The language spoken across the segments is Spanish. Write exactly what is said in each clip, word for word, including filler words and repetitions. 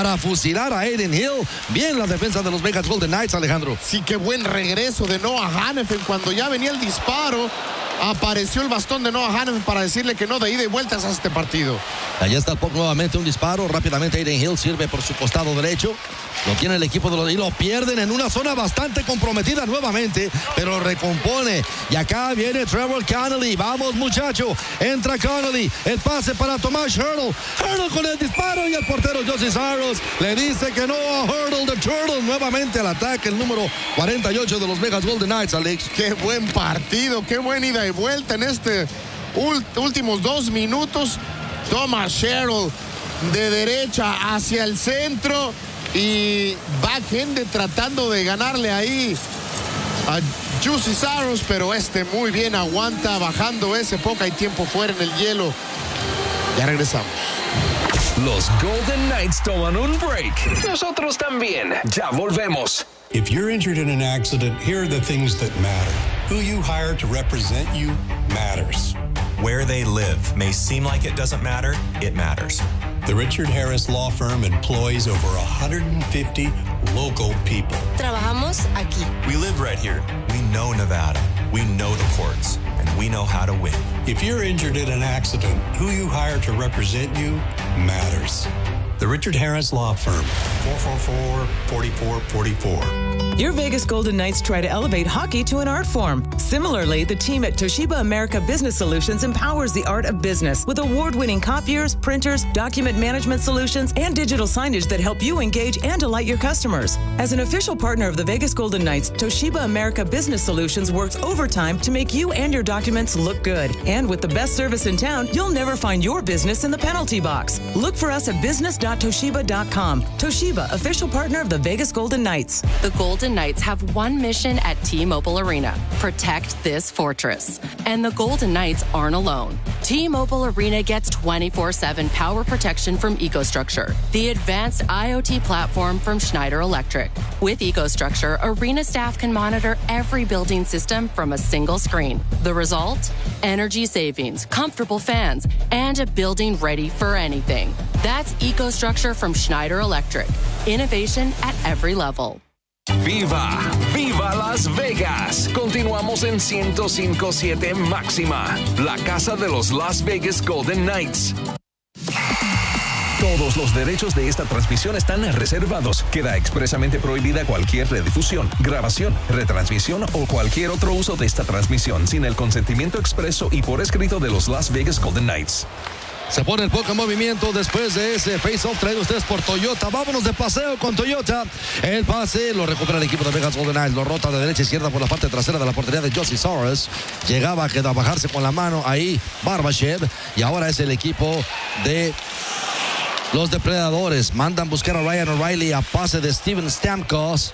para fusilar a Adin Hill. Bien la defensa de los Vegas Golden Knights, Alejandro. Sí, qué buen regreso de Noah Hanifin. Cuando ya venía el disparo, apareció el bastón de Noah Hanifin para decirle que no, de ida y vueltas a este partido. Allá está el puck nuevamente, un disparo. Rápidamente Adin Hill sirve por su costado derecho. Lo tiene el equipo de los... Y lo pierden en una zona bastante comprometida nuevamente, pero recompone. Y acá viene Trevor Connolly. Vamos, muchacho. Entra Connolly. El pase para Tomás Hertl. Hertl con el disparo y el portero Josie Saros le dice que no a Hertl, the Turtle. Nuevamente al ataque, el número cuarenta y ocho de los Vegas Golden Knights, Alex. Qué buen partido, qué buena ida y vuelta en este últimos dos minutos. Tomás Hertl de derecha hacia el centro y backhand tratando de ganarle ahí a Josie Saros, pero este muy bien aguanta bajando ese poca y tiempo fuera en el hielo. Ya regresamos. Los Golden Knights toman un break. Nosotros también. Ya volvemos. If you're injured in an accident, here are the things that matter. Who you hire to represent you matters. Where they live may seem like it doesn't matter. It matters. The Richard Harris Law Firm employs over one hundred fifty local people. Trabajamos aquí. We live right here. We know Nevada. We know the courts. And we know how to win. If you're injured in an accident, who you hire to represent you matters. The Richard Harris Law Firm, four four four, four four four four. Your Vegas Golden Knights try to elevate hockey to an art form. Similarly, the team at Toshiba America Business Solutions empowers the art of business with award-winning copiers, printers, document management solutions, and digital signage that help you engage and delight your customers. As an official partner of the Vegas Golden Knights, Toshiba America Business Solutions works overtime to make you and your documents look good. And with the best service in town, you'll never find your business in the penalty box. Look for us at business dot toshiba dot com. Toshiba, official partner of the Vegas Golden Knights. The Golden Knights have one mission at T-Mobile Arena: protect this fortress. And the Golden Knights aren't alone. T-Mobile Arena gets twenty-four seven power protection from EcoStruxure, the advanced IoT platform from Schneider Electric. With EcoStruxure, Arena staff can monitor every building system from a single screen. The result? Energy savings, comfortable fans, and a building ready for anything. That's EcoStruxure from Schneider Electric. Innovation at every level. ¡Viva! ¡Viva Las Vegas! Continuamos en ciento cinco punto siete Máxima, la casa de los Las Vegas Golden Knights. Todos los derechos de esta transmisión están reservados. Queda expresamente prohibida cualquier redifusión, grabación, retransmisión o cualquier otro uso de esta transmisión sin el consentimiento expreso y por escrito de los Las Vegas Golden Knights. Se pone el puck en movimiento después de ese face-off traído ustedes por Toyota. Vámonos de paseo con Toyota. El pase lo recupera el equipo de Vegas Golden Knights. Lo rota de derecha a izquierda por la parte trasera de la portería de Josie Saros. Llegaba a, quedar, a bajarse con la mano ahí Barbashev. Y ahora es el equipo de los depredadores. Mandan buscar a Ryan O'Reilly a pase de Steven Stamkos.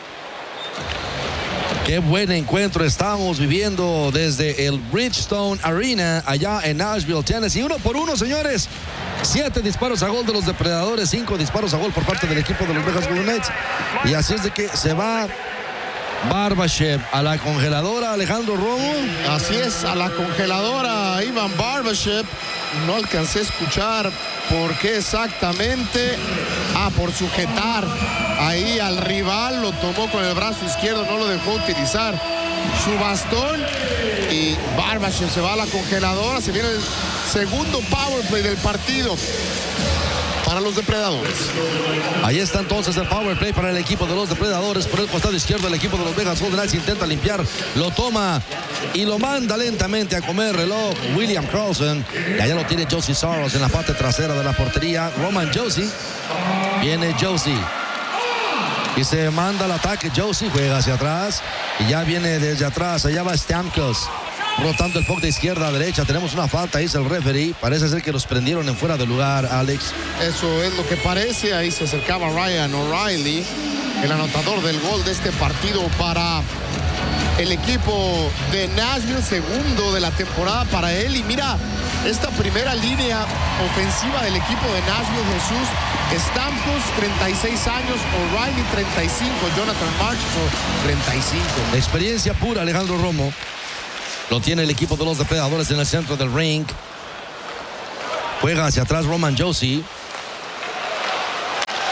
Qué buen encuentro estamos viviendo desde el Bridgestone Arena allá en Nashville, Tennessee. Uno por uno, señores. Siete disparos a gol de los depredadores, cinco disparos a gol por parte del equipo de los Vegas Golden Knights. Y así es de que se va Barbashev a la congeladora, Alejandro Romo. Así es, a la congeladora Ivan Barbashev. No alcancé a escuchar por qué exactamente. Ah, por sujetar ahí al rival. Lo tomó con el brazo izquierdo, no lo dejó utilizar su bastón. Y Barbashev se va a la congeladora. Se viene el segundo power play del partido para los depredadores. Ahí está entonces el power play para el equipo de los depredadores. Por el costado izquierdo el equipo de los Vegas Golden Knights intenta limpiar, lo toma y lo manda lentamente a comer reloj William Karlsson. Y allá lo tiene Josie Saros en la parte trasera de la portería. Roman Josi. Viene Josie y se manda al ataque. Josie juega hacia atrás y ya viene desde atrás. Allá va Stamkos rotando el puck de izquierda a derecha. Tenemos una falta, dice el referee. Parece ser que los prendieron en fuera de lugar, Alex. Eso es lo que parece. Ahí se acercaba Ryan O'Reilly, el anotador del gol de este partido para el equipo de Nashville, segundo de la temporada para él. Y mira, esta primera línea ofensiva del equipo de Nashville, Jesús: Stamkos, treinta y seis años, O'Reilly, treinta y cinco, Jonathan Marchessault, treinta y cinco. Experiencia pura, Alejandro Romo. Lo tiene el equipo de los depredadores en el centro del ring. Juega hacia atrás Roman Josi.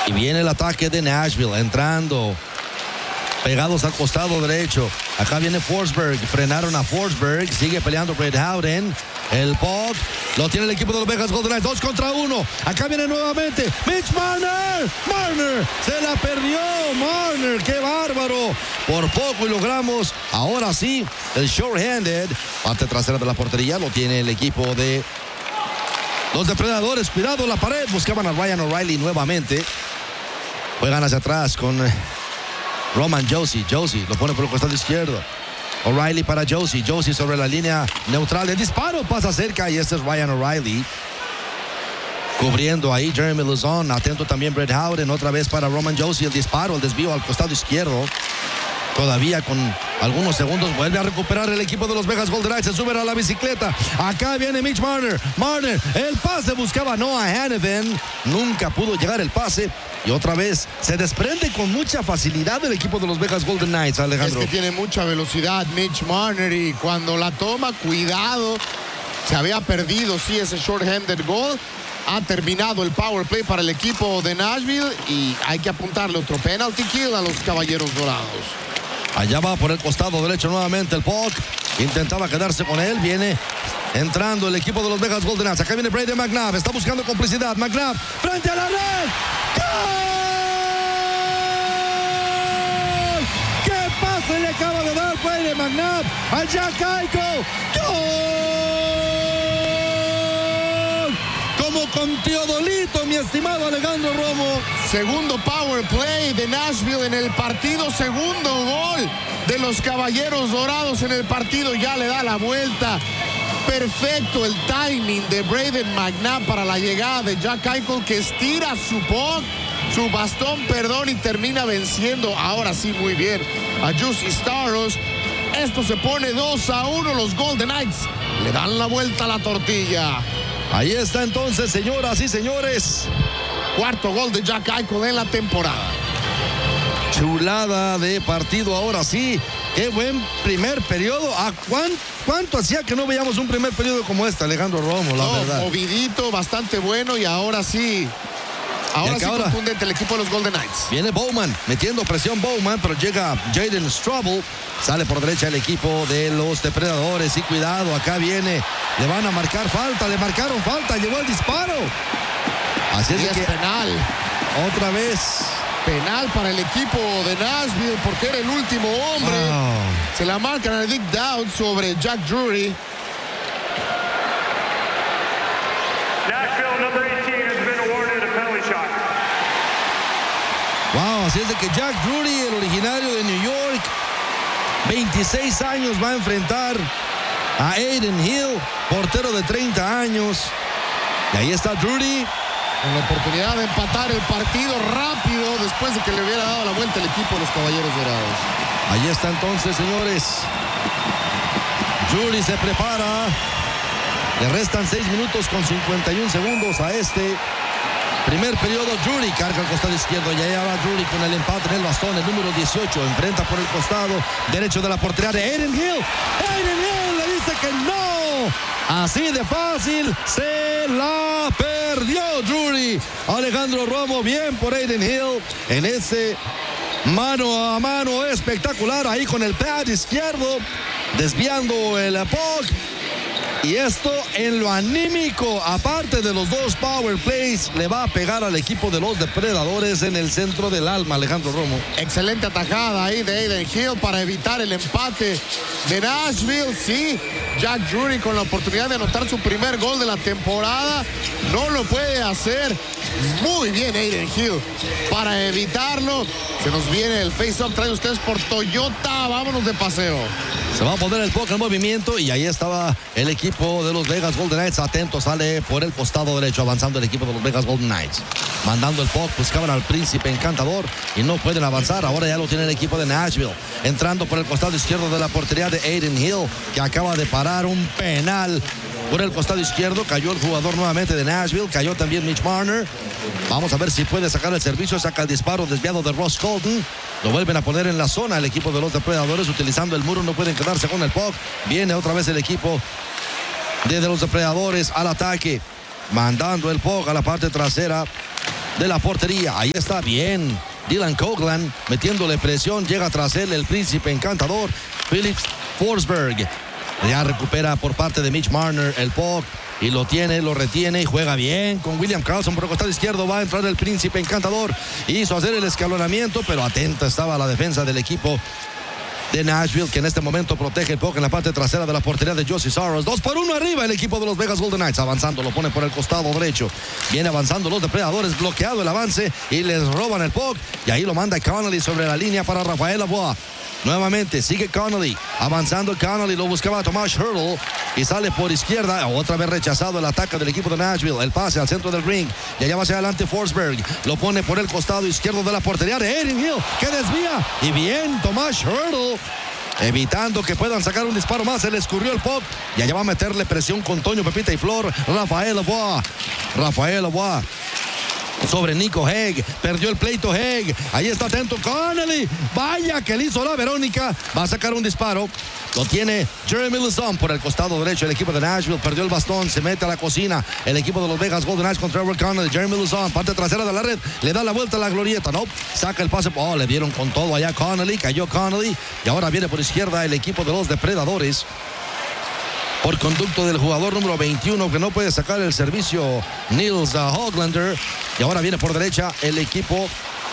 Y viene el ataque de Nashville, entrando, pegados al costado derecho. Acá viene Forsberg, frenaron a Forsberg, sigue peleando Brett Howden. El puck lo tiene el equipo de los Vegas Golden Knights, dos contra uno. Acá viene nuevamente Mitch Marner. Marner se la perdió. Marner, qué bárbaro. Por poco y logramos, ahora sí, el short-handed. Parte trasera de la portería lo tiene el equipo de los depredadores. Cuidado la pared, buscaban a Ryan O'Reilly nuevamente. Juegan hacia atrás con Roman Josi. Josi lo pone por el costado izquierdo. O'Reilly para Josi. Josi sobre la línea neutral. El disparo pasa cerca y este es Ryan O'Reilly. Cubriendo ahí Jeremy Lauzon. Atento también Brett Howden. Otra vez para Roman Josi. El disparo, el desvío al costado izquierdo. Todavía con algunos segundos vuelve a recuperar el equipo de los Vegas Golden Knights. Se suben a la bicicleta. Acá viene Mitch Marner. Marner, el pase buscaba Noah Hanifin. Nunca pudo llegar el pase. Y otra vez se desprende con mucha facilidad el equipo de los Vegas Golden Knights, Alejandro. Es que tiene mucha velocidad Mitch Marner y cuando la toma, cuidado. Se había perdido, sí, ese short-handed goal. Ha terminado el power play para el equipo de Nashville y hay que apuntarle otro penalty kill a los Caballeros Dorados. Allá va por el costado derecho nuevamente el puck. Intentaba quedarse con él. Viene entrando el equipo de los Vegas Golden Knights. Acá viene Brady McNabb. Está buscando complicidad. McNabb frente a la red. ¡Gol! ¿Qué pase le acaba de dar Brady McNabb a Jack Eichel? ¡Gol! Como con Teodolito, mi estimado Alejandro Romo. Segundo power play de Nashville en el partido. Segundo gol de los Caballeros Dorados en el partido. Ya le da la vuelta. Perfecto el timing de Brayden McNabb para la llegada de Jack Eichel, que estira su puck, su bastón, perdón, y termina venciendo. Ahora sí, muy bien a Juuse Saros. Esto se pone dos a uno. Los Golden Knights le dan la vuelta a la tortilla. Ahí está entonces, señoras y señores. Cuarto gol de Jack Eichel en la temporada. Chulada de partido ahora sí. Qué buen primer periodo. ¿A cuánto, cuánto hacía que no veíamos un primer periodo como este, Alejandro Romo, la no, verdad? Movidito, bastante bueno y ahora sí. Ahora sí ahora contundente el equipo de los Golden Knights. Viene Bowman, metiendo presión Bowman, pero llega Jaden Strobel. Sale por derecha el equipo de los depredadores. Y cuidado, acá viene. Le van a marcar falta, le marcaron falta, llegó el disparo. Así es, y de es que penal. Otra vez. Penal para el equipo de Nashville porque era el último hombre. Wow. Se la marcan a Dick Dowd sobre Jack Drury. Nashville number eighteen has been awarded a penalty shot. Wow, así es de que Jack Drury, el originario de New York, veintiséis años, va a enfrentar a Adin Hill, portero de treinta años. Y ahí está Drury. Con la oportunidad de empatar el partido rápido después de que le hubiera dado la vuelta el equipo de los Caballeros Dorados. Ahí está entonces, señores. Drury se prepara. Le restan seis minutos con cincuenta y un segundos a este primer periodo. Drury carga al costado izquierdo y allá va Drury con el empate en el bastón. El número dieciocho enfrenta por el costado derecho de la portería de Adin Hill. Adin Hill le dice que no. Así de fácil se la perdió Drury. Alejandro Romo, bien por Adin Hill en ese mano a mano espectacular ahí con el pad izquierdo, desviando el puck. Y esto en lo anímico, aparte de los dos power plays, le va a pegar al equipo de los depredadores en el centro del alma, Alejandro Romo. Excelente atajada ahí de Adin Hill para evitar el empate de Nashville. Sí, Jack Drury con la oportunidad de anotar su primer gol de la temporada. No lo puede hacer. Muy bien Adin Hill para evitarlo. Se nos viene el face-off. Trae ustedes por Toyota. Vámonos de paseo. Se va a poner el puck en movimiento y ahí estaba el equipo de los Vegas Golden Knights. Atento, sale por el costado derecho, avanzando el equipo de los Vegas Golden Knights. Mandando el puck, buscaban al príncipe encantador y no pueden avanzar. Ahora ya lo tiene el equipo de Nashville. Entrando por el costado izquierdo de la portería de Adin Hill, que acaba de parar un penal. Por el costado izquierdo cayó el jugador nuevamente de Nashville. Cayó también Mitch Marner. Vamos a ver si puede sacar el servicio. Saca el disparo desviado de Ross Colton. Lo vuelven a poner en la zona el equipo de los depredadores utilizando el muro. No pueden quedarse con el puck. Viene otra vez el equipo de los depredadores al ataque. Mandando el puck a la parte trasera de la portería. Ahí está bien Dylan Coughlin metiéndole presión. Llega tras él el príncipe encantador Philip Forsberg. Ya recupera por parte de Mitch Marner el puck y lo tiene, lo retiene y juega bien con William Karlsson por el costado izquierdo. Va a entrar el príncipe encantador. Hizo hacer el escalonamiento, pero atenta estaba la defensa del equipo de Nashville, que en este momento protege el puck en la parte trasera de la portería de Josie Saros. Dos por uno arriba el equipo de los Vegas Golden Knights, avanzando, lo pone por el costado derecho. Viene avanzando los depredadores, bloqueado el avance y les roban el puck. Y ahí lo manda Connolly sobre la línea para Rafael Lavoie. Nuevamente sigue Connolly, avanzando Connolly, lo buscaba Tomas Hertl y sale por izquierda. Otra vez rechazado el ataque del equipo de Nashville. El pase al centro del ring y allá va hacia adelante Forsberg. Lo pone por el costado izquierdo de la portería de Adin Hill, que desvía. Y bien, Tomas Hertl, evitando que puedan sacar un disparo más. Se le escurrió el puck y allá va a meterle presión con Toño, Pepita y Flor. Rafael Lavoie. Rafael Lavoie sobre Nico Hague, perdió el pleito Hague, ahí está atento Connolly, vaya que le hizo la Verónica, va a sacar un disparo, lo tiene Jeremy Lauzon por el costado derecho. El equipo de Nashville perdió el bastón, se mete a la cocina el equipo de los Vegas Golden Knights con Trevor Connolly. Jeremy Lauzon, parte trasera de la red, le da la vuelta a la glorieta, no, saca el pase, oh, le dieron con todo allá Connolly, cayó Connolly y ahora viene por izquierda el equipo de los depredadores por conducto del jugador número veintiuno, que no puede sacar el servicio, Nils uh, Hoglander. Y ahora viene por derecha el equipo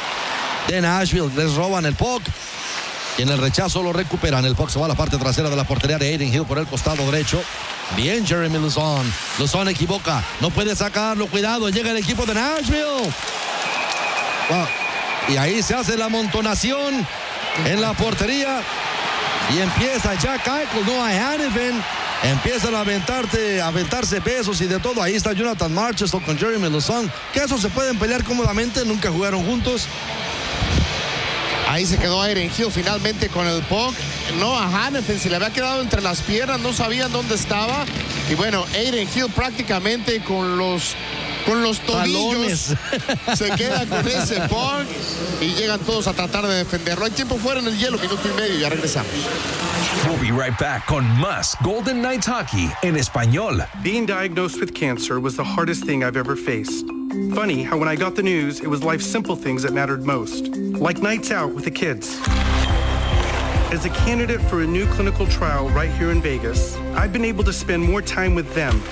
de Nashville. Les roban el puck y en el rechazo lo recuperan. El puck se va a la parte trasera de la portería de Adin Hill por el costado derecho. Bien Jeremy Lauzon. Lauzon equivoca, no puede sacarlo, cuidado, llega el equipo de Nashville. Wow. Y ahí se hace la amontonación en la portería y empieza Jack Eichel, no hay Hanifin. Empiezan a aventarte, a aventarse besos y de todo. Ahí está Jonathan Marchessault con Jeremy Lauzon, que esos se pueden pelear cómodamente, nunca jugaron juntos. Ahí se quedó Adin Hill finalmente con el puck. No, a Hanifin se le había quedado entre las piernas, no sabían dónde estaba. Y bueno, Adin Hill prácticamente con los, con los tobillos se queda con ese puck y llegan todos a tratar de defenderlo. Hay tiempo fuera en el hielo, minuto y medio, ya regresamos. We'll be right back con más Golden Knights Hockey en español. Being diagnosed with cancer was the hardest thing I've ever faced. Funny how when I got the news, it was life's simple things that mattered most, like nights out with the kids. As a candidate for a new clinical trial right here in Vegas, I've been able to spend more time with them,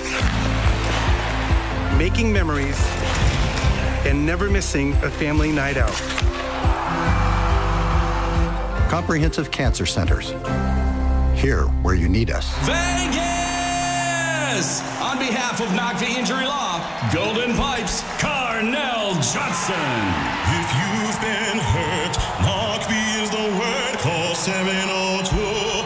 making memories and never missing a family night out. Comprehensive Cancer Centers. Here where you need us. Vegas! On behalf of Knockville Injury Law, Golden Pipes, Carnell Johnson. If you've been hurt, Knockville is the word. Call seven oh two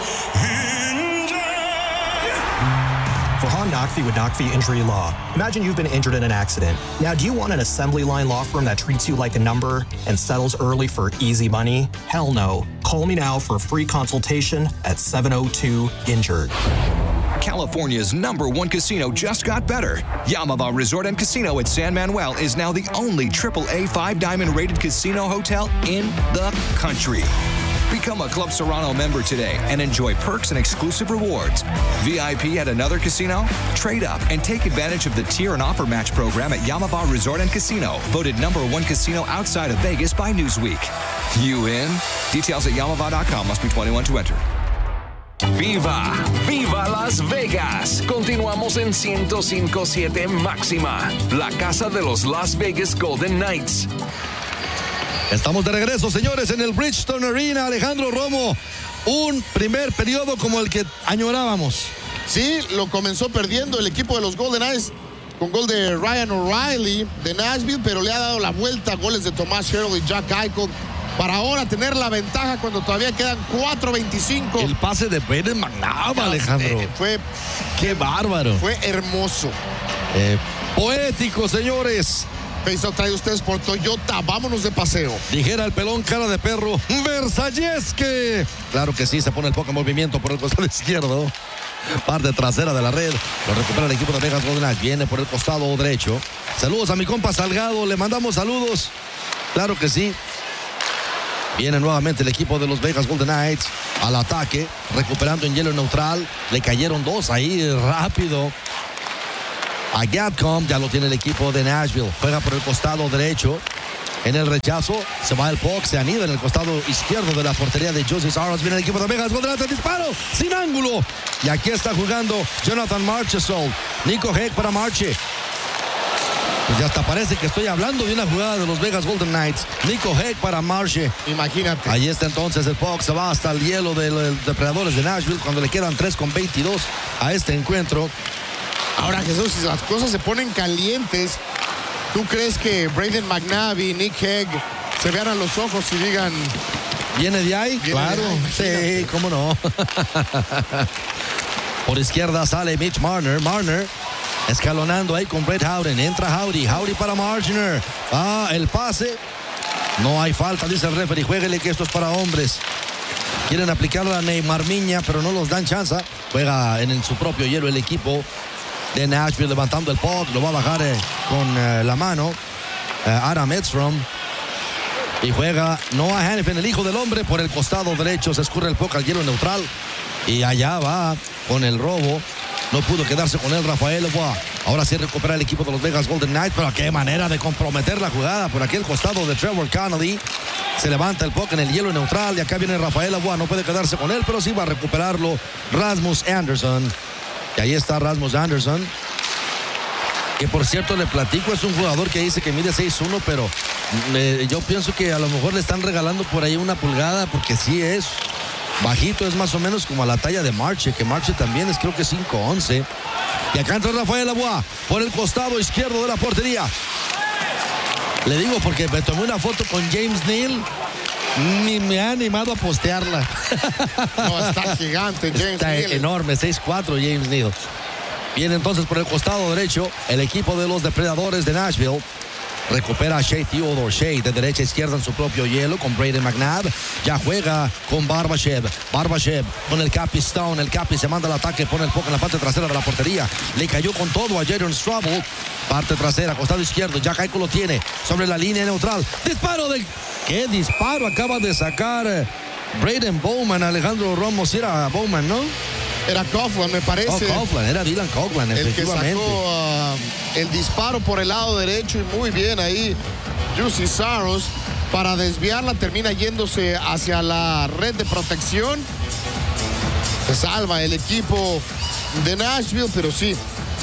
injured. For Han Knockville with Knockville Injury Law, imagine you've been injured in an accident. Now, do you want an assembly line law firm that treats you like a number and settles early for easy money? Hell no. Call me now for a free consultation at seven oh two injured. California's number one casino just got better. Yamava Resort and Casino at San Manuel is now the only triple A five diamond rated casino hotel in the country. Become a Club Serrano member today and enjoy perks and exclusive rewards. V I P at another casino? Trade up and take advantage of the tier and offer match program at Yamava Resort and Casino, voted number one casino outside of Vegas by Newsweek. You in? Details at yamava dot com. Must be twenty-one to enter. ¡Viva! ¡Viva Las Vegas! Continuamos en ciento cinco punto siete Máxima, la casa de los Las Vegas Golden Knights. Estamos de regreso, señores, en el Bridgestone Arena. Alejandro Romo, un primer periodo como el que añorábamos. Sí, lo comenzó perdiendo el equipo de los Golden Knights con gol de Ryan O'Reilly de Nashville, pero le ha dado la vuelta, goles de Tomas Hertl y Jack Eichel, para ahora tener la ventaja cuando todavía quedan cuatro veinticinco. El pase de Brendan McNabb, Alejandro. Eh, fue... ¡Qué bárbaro! Fue hermoso. Eh, poético, señores. Face trae ustedes por Toyota. Vámonos de paseo. Dijera el pelón cara de perro. Versalleske. Claro que sí, se pone el poco movimiento por el costado izquierdo. Parte trasera de la red. Lo recupera el equipo de Vegas Golden Knights. Viene por el costado derecho. Saludos a mi compa Salgado. Le mandamos saludos. Claro que sí. Viene nuevamente el equipo de los Vegas Golden Knights al ataque, recuperando en hielo neutral. Le cayeron dos ahí rápido a Gatcom. Ya lo tiene el equipo de Nashville. Juega por el costado derecho. En el rechazo se va el puck, se anida en el costado izquierdo de la portería de Josie Saros. Viene el equipo de Vegas Golden Knights, disparo sin ángulo. Y aquí está jugando Jonathan Marchessault. Nico Heck para Marche. Pues ya hasta parece que estoy hablando de una jugada de los Vegas Golden Knights. Nico Heck para Marche. Imagínate. Ahí está entonces el puck, se va hasta el hielo de los depredadores de Nashville cuando le quedan tres con veintidós a este encuentro. Ahora, Jesús, si las cosas se ponen calientes, ¿tú crees que Brayden McNabb y Nick Heck se vean a los ojos y digan... ¿Viene de ahí? Claro, de ahí, sí, cómo no. Por izquierda sale Mitch Marner. Marner escalonando ahí con Brett Howden. Entra Howdy. Howdy para Marner. Ah, el pase. No hay falta, dice el referee. Juéguele que esto es para hombres. Quieren aplicarla a Neymar Miña, pero no los dan chance. Juega en, en su propio hielo el equipo de Nashville levantando el puck. Lo va a bajar eh, con eh, la mano eh, Adam Edstrom. Y juega Noah Hanifin, el hijo del hombre, por el costado derecho. Se escurre el puck al hielo neutral. Y allá va con el robo. No pudo quedarse con él Rafael Lavoie. Ahora sí recupera el equipo de los Vegas Golden Knights. Pero qué manera de comprometer la jugada por aquel costado de Trevor Connolly. Se levanta el puck en el hielo neutral. Y acá viene Rafael Lavoie. No puede quedarse con él, pero sí va a recuperarlo Rasmus Andersson. Y ahí está Rasmus Andersson. Que por cierto le platico, es un jugador que dice que mide seis uno, pero eh, yo pienso que a lo mejor le están regalando por ahí una pulgada, porque sí es bajito, es más o menos como a la talla de Marche, que Marche también es creo que cinco once. Y acá entra Rafael Lavoie por el costado izquierdo de la portería. Le digo porque me tomé una foto con James Neal, ni me ha animado a postearla. No, está gigante James está Neal. Enorme, seis cuatro James Neal. Viene entonces por el costado derecho el equipo de los depredadores de Nashville. Recupera a Shea Theodore. Shea de derecha a izquierda en su propio hielo con Brayden McNabb. Ya juega con Barbashev. Barbashev con el Capi Stone. El Capi se manda al ataque, pone el puck en la parte trasera de la portería. Le cayó con todo a Jadon Strobel. Parte trasera, costado izquierdo. Jack Eichel lo tiene sobre la línea neutral. Disparo de... ¿Qué disparo acaba de sacar Braden Bowman? Alejandro Romo, si era Bowman, ¿no? Era Coughlin, me parece. Oh, Coughlin, era Dylan Coughlin, efectivamente. El que sacó uh, el disparo por el lado derecho y muy bien ahí Josie Saros para desviarla, termina yéndose hacia la red de protección. Se salva el equipo de Nashville, pero sí.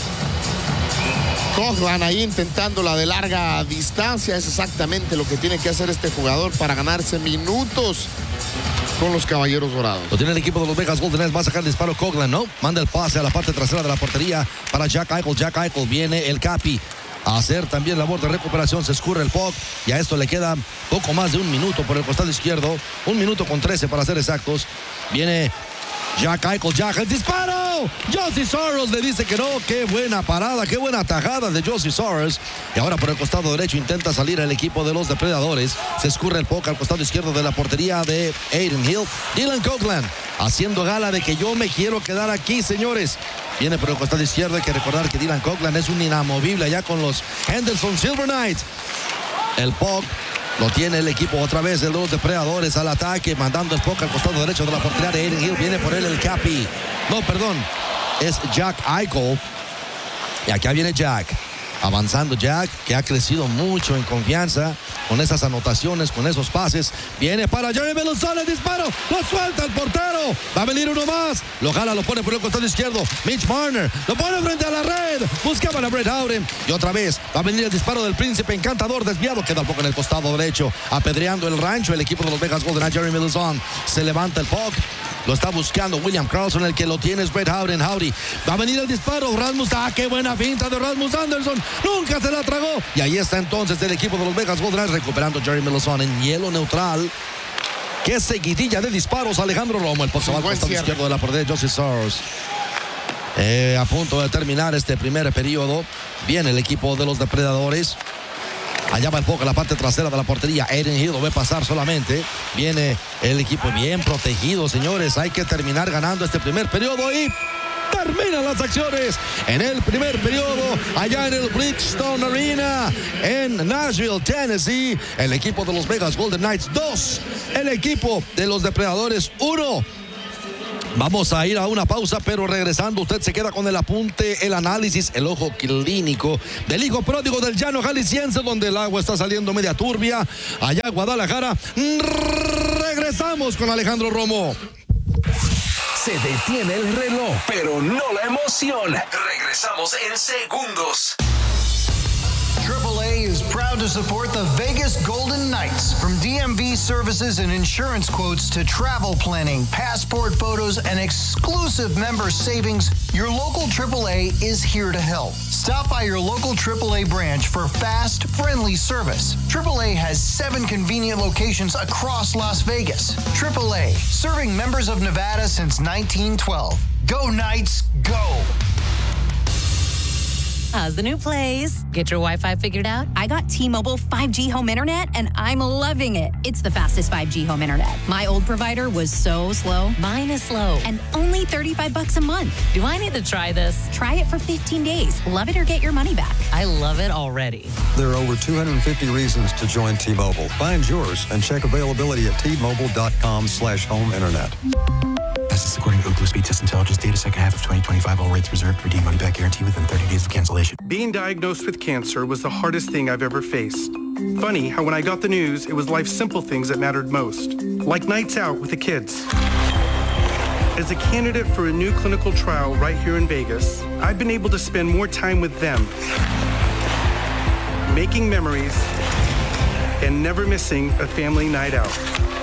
Coughlin ahí intentándola de larga distancia. Es exactamente lo que tiene que hacer este jugador para ganarse minutos con los Caballeros Dorados. Lo tiene el equipo de los Vegas Golden Knights. Va a sacar el disparo Coughlin, ¿no? Manda el pase a la parte trasera de la portería para Jack Eichel. Jack Eichel, viene el Capi a hacer también labor de recuperación. Se escurre el puck y a esto le queda poco más de un minuto por el costado izquierdo. Un minuto con trece para ser exactos. Viene Jack Eichel. Jack, el disparo. Josie Saros le dice que no. Qué buena parada, qué buena tajada de Josie Saros. Y ahora por el costado derecho intenta salir el equipo de los depredadores. Se escurre el puck al costado izquierdo de la portería de Adin Hill. Dylan Coughlin haciendo gala de que yo me quiero quedar aquí, señores. Viene por el costado izquierdo. Hay que recordar que Dylan Coughlin es un inamovible allá con los Henderson Silver Knights. El puck lo tiene el equipo otra vez de los depredadores al ataque, mandando el puck al costado derecho de la portería de Adin Hill. Viene por él el Capi. No, perdón. Es Jack Eichel. Y acá viene Jack. Avanzando Jack, que ha crecido mucho en confianza con esas anotaciones, con esos pases. Viene para Jeremy Lauzon, el disparo. Lo suelta el portero. Va a venir uno más. Lo jala, lo pone por el costado izquierdo. Mitch Marner lo pone frente a la red. Buscaban a Brett Howden. Y otra vez va a venir el disparo del príncipe encantador. Desviado. Queda el puck en el costado derecho. Apedreando el rancho. El equipo de los Vegas Golden Knights. Jeremy Lauzon se levanta el puck. Lo está buscando William Karlsson. El que lo tiene es Brett Howden. Howdy. Va a venir el disparo. Rasmus. Ah, qué buena finta de Rasmus Andersson. Nunca se la tragó. Y ahí está entonces el equipo de los Vegas Golden Knights recuperando Jeremy Lauzon en hielo neutral. Qué seguidilla de disparos. Alejandro Romo. El puck va al costado izquierdo de la portería de Josie Saros. Eh, a punto de terminar este primer periodo. Viene el equipo de los depredadores. Allá va el puck a la parte trasera de la portería. Adin Hill lo ve pasar solamente. Viene el equipo bien protegido, señores. Hay que terminar ganando este primer periodo y terminan las acciones en el primer periodo allá en el Bridgestone Arena en Nashville, Tennessee. El equipo de los Vegas Golden Knights dos, el equipo de los depredadores uno. Vamos a ir a una pausa, pero regresando usted se queda con el apunte, el análisis, el ojo clínico del hijo pródigo del llano jalisciense, donde el agua está saliendo media turbia. Allá en Guadalajara. Regresamos con Alejandro Romo. Se detiene el reloj, pero no la emoción. Regresamos en segundos. Triple A is proud to support the Vegas Golden Knights. From D M V services and insurance quotes to travel planning, passport photos, and exclusive member savings, your local Triple A is here to help. Stop by your local Triple A branch for fast, friendly service. Triple A has seven convenient locations across Las Vegas. Triple A, serving members of Nevada since nineteen twelve. Go Knights, go! How's the new place? Get your Wi-Fi figured out? I got T-Mobile five G home internet, and I'm loving it. It's the fastest five G home internet. My old provider was so slow. Mine is slow. And only thirty-five bucks a month. Do I need to try this? Try it for fifteen days. Love it or get your money back. I love it already. There are over two hundred fifty reasons to join T-Mobile. Find yours and check availability at T-Mobile.com slash home internet. This is according to Ookla Speed Test Intelligence data, second half of twenty twenty-five. All rates reserved. Redeem money back guarantee within thirty days of cancellation. Being diagnosed with cancer was the hardest thing I've ever faced. Funny how when I got the news, it was life's simple things that mattered most, like nights out with the kids. As a candidate for a new clinical trial right here in Vegas, I've been able to spend more time with them, making memories and never missing a family night out.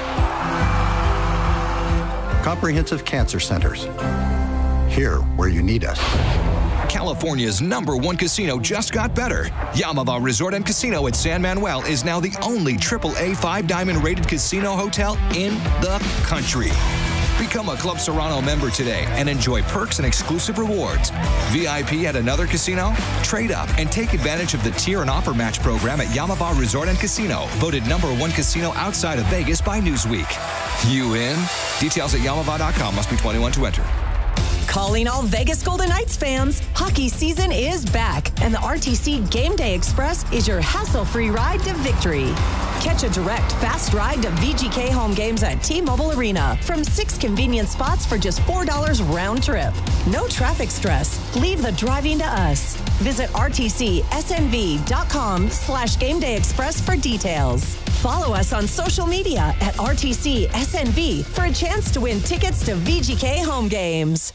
Comprehensive Cancer Centers. Here where you need us. California's number one casino just got better. Yamava Resort and Casino at San Manuel is now the only triple A five-diamond rated casino hotel in the country. Become a Club Serrano member today and enjoy perks and exclusive rewards. V I P at another casino? Trade up and take advantage of the tier and offer match program at Yamava Resort and Casino. Voted number one casino outside of Vegas by Newsweek. You in? Details at Yamava dot com. Must be twenty-one to enter. Calling all Vegas Golden Knights fans, hockey season is back, and the R T C Game Day Express is your hassle-free ride to victory. Catch a direct, fast ride to V G K home games at T-Mobile Arena from six convenient spots for just four dollars round trip. No traffic stress. Leave the driving to us. Visit R T C S N V dot com slash Game Day Express for details. Follow us on social media at R T C S N V for a chance to win tickets to V G K home games.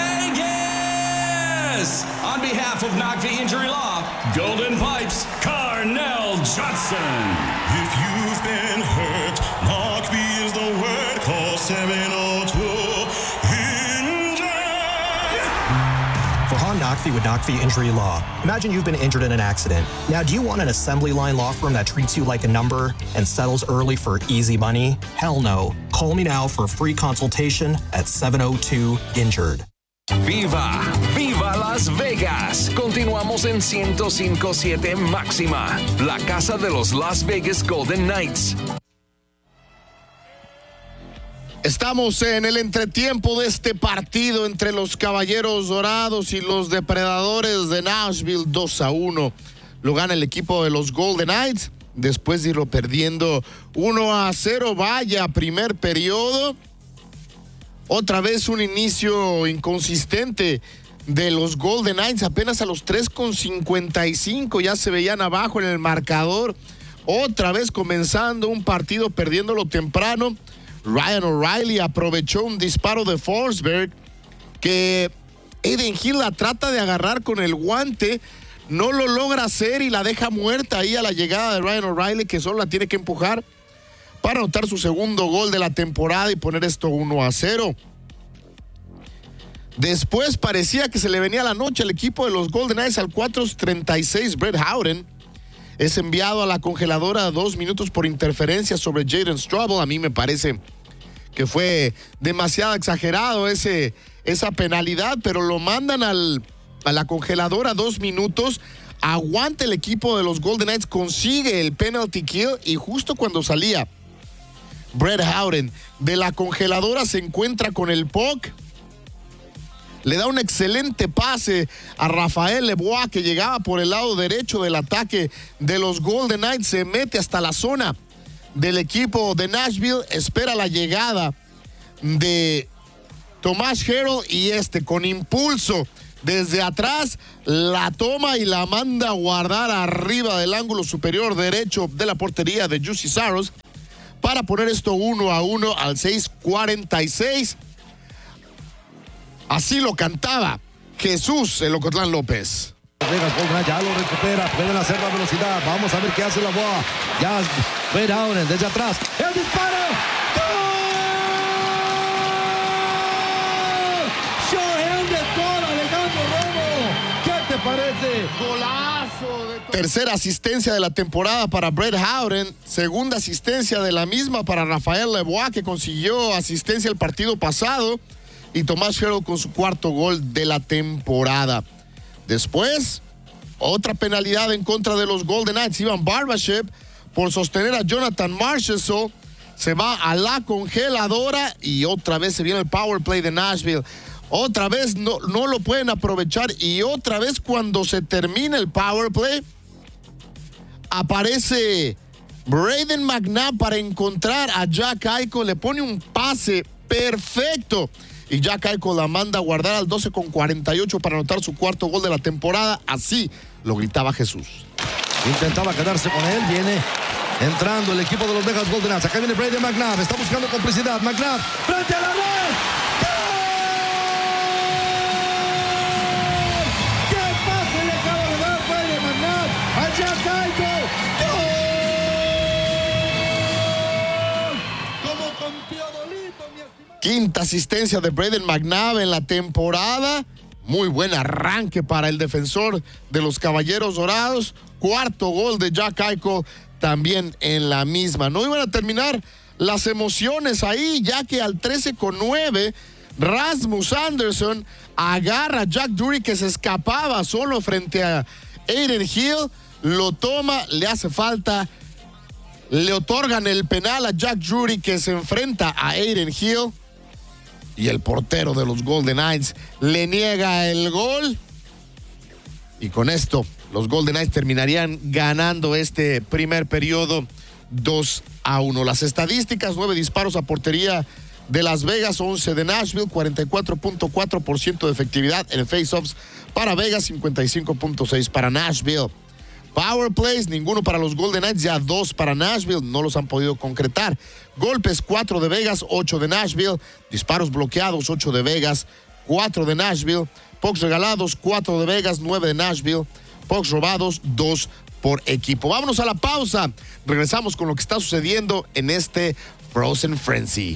Vegas! On behalf of Knockville Injury Law, Golden Pipes, Carnell Johnson. If you've been hurt, Knockville is the word. Call seven oh two injured. Fahan Knockville with Knockville Injury Law. Imagine you've been injured in an accident. Now, do you want an assembly line law firm that treats you like a number and settles early for easy money? Hell no. Call me now for a free consultation at seven oh two injured. ¡Viva! ¡Viva Las Vegas! Continuamos en ciento cinco punto siete Máxima, la casa de los Las Vegas Golden Knights. Estamos en el entretiempo de este partido entre los Caballeros Dorados y los Depredadores de Nashville. Dos a uno lo gana el equipo de los Golden Knights después de irlo perdiendo uno a cero. Vaya primer periodo. Otra vez un inicio inconsistente de los Golden Knights. Apenas a los tres con cincuenta y cinco ya se veían abajo en el marcador. Otra vez comenzando un partido perdiéndolo temprano. Ryan O'Reilly aprovechó un disparo de Forsberg que Adin Hill la trata de agarrar con el guante. No lo logra hacer y la deja muerta ahí a la llegada de Ryan O'Reilly, que solo la tiene que empujar para anotar su segundo gol de la temporada y poner esto uno a cero. Después parecía que se le venía la noche al equipo de los Golden Knights. Al cuatro treinta y seis, Brett Howden es enviado a la congeladora dos minutos por interferencia sobre Jaden Struble. A mí me parece que fue demasiado exagerado ese, esa penalidad, pero lo mandan al, a la congeladora dos minutos. Aguanta el equipo de los Golden Knights, consigue el penalty kill y justo cuando salía Brett Howden de la congeladora se encuentra con el puck. Le da un excelente pase a Rafael Lebois, que llegaba por el lado derecho del ataque de los Golden Knights. Se mete hasta la zona del equipo de Nashville. Espera la llegada de Tomás Harrell y este con impulso desde atrás la toma y la manda a guardar arriba del ángulo superior derecho de la portería de Juicy Saros para poner esto uno a uno al seis cuarenta y seis. Así lo cantaba Jesús el Ocotlán López. Vegas Golden ya lo recupera, pueden hacer la velocidad. Vamos a ver qué hace la boa. Ya Red Howden desde atrás. ¡El disparo! ¿Qué te parece? Golazo de tercera asistencia de la temporada para Brett Howden, segunda asistencia de la misma para Rafael Lebois, que consiguió asistencia el partido pasado, y Tomás Harrell con su cuarto gol de la temporada. Después, otra penalidad en contra de los Golden Knights. Ivan Barbashev, por sostener a Jonathan Marchessault, se va a la congeladora y otra vez se viene el power play de Nashville. Otra vez no, no lo pueden aprovechar y otra vez cuando se termina el power play aparece Brayden McNabb para encontrar a Jack Eichel, le pone un pase perfecto y Jack Eichel la manda a guardar al doce con cuarenta y ocho para anotar su cuarto gol de la temporada. Así lo gritaba Jesús. Intentaba quedarse con él, viene entrando el equipo de los Vegas Golden Knights. Acá viene Brayden McNabb, está buscando complicidad. McNabb frente a la red. Quinta asistencia de Brayden McNabb en la temporada. Muy buen arranque para el defensor de los Caballeros Dorados. Cuarto gol de Jack Eichel también en la misma. No iban a terminar las emociones ahí, ya que al trece con nueve, Rasmus Andersson agarra a Jack Drury, que se escapaba solo frente a Adin Hill. Lo toma, le hace falta. Le otorgan el penal a Jack Drury, que se enfrenta a Adin Hill. Y el portero de los Golden Knights le niega el gol. Y con esto, los Golden Knights terminarían ganando este primer periodo dos a uno. Las estadísticas: nueve disparos a portería de Las Vegas, once de Nashville, cuarenta y cuatro punto cuatro por ciento de efectividad en face-offs para Vegas, cincuenta y cinco punto seis para Nashville. Power plays, ninguno para los Golden Knights, ya dos para Nashville, no los han podido concretar. Golpes, cuatro de Vegas, ocho de Nashville. Disparos bloqueados, ocho de Vegas, cuatro de Nashville. Pucks regalados, cuatro de Vegas, nueve de Nashville. Pucks robados, dos por equipo. Vámonos a la pausa. Regresamos con lo que está sucediendo en este Frozen Frenzy.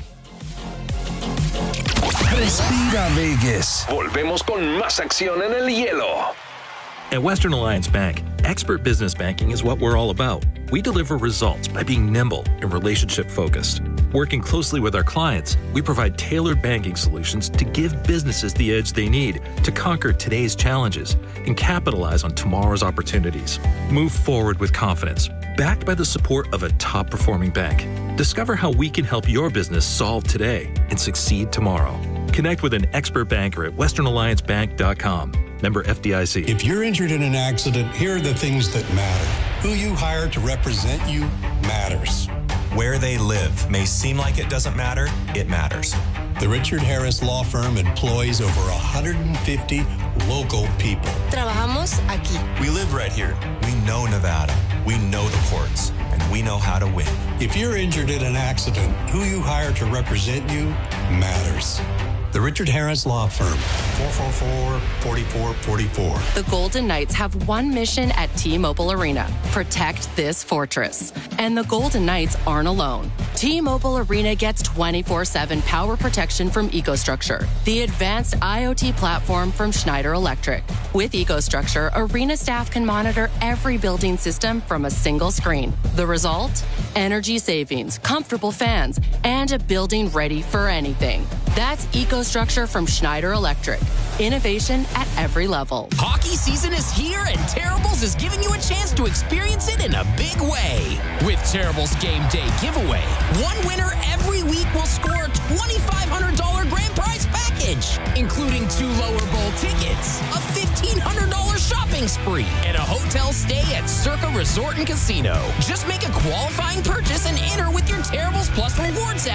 Respira Vegas. Volvemos con más acción en el hielo. At Western Alliance Bank, expert business banking is what we're all about. We deliver results by being nimble and relationship-focused. Working closely with our clients, we provide tailored banking solutions to give businesses the edge they need to conquer today's challenges and capitalize on tomorrow's opportunities. Move forward with confidence, backed by the support of a top-performing bank. Discover how we can help your business solve today and succeed tomorrow. Connect with an expert banker at western alliance bank dot com. Member F D I C. If you're injured in an accident, here are the things that matter. Who you hire to represent you matters. Where they live may seem like it doesn't matter, it matters. The Richard Harris Law Firm employs over one hundred fifty local people. Trabajamos aquí. We live right here. We know Nevada. We know the courts. And we know how to win. If you're injured in an accident, who you hire to represent you matters. The Richard Harris Law Firm, four four four, four four four four. The Golden Knights have one mission at T-Mobile Arena: protect this fortress. And the Golden Knights aren't alone. T-Mobile Arena gets twenty-four seven power protection from EcoStruxure, the advanced IoT platform from Schneider Electric. With EcoStruxure, Arena staff can monitor every building system from a single screen. The result? Energy savings, comfortable fans, and a building ready for anything. That's EcoStruxure from Schneider Electric. Innovation at every level. Hockey season is here, and Terribles is giving you a chance to experience it in a big way. With Terribles Game Day Giveaway, one winner every week will score a twenty-five hundred dollars grand prize package, including two lower bowl tickets, a fifteen hundred dollars shopping spree, and a hotel stay at Circa Resort and Casino. Just make a qualifying purchase and enter with your Terribles Plus Rewards app for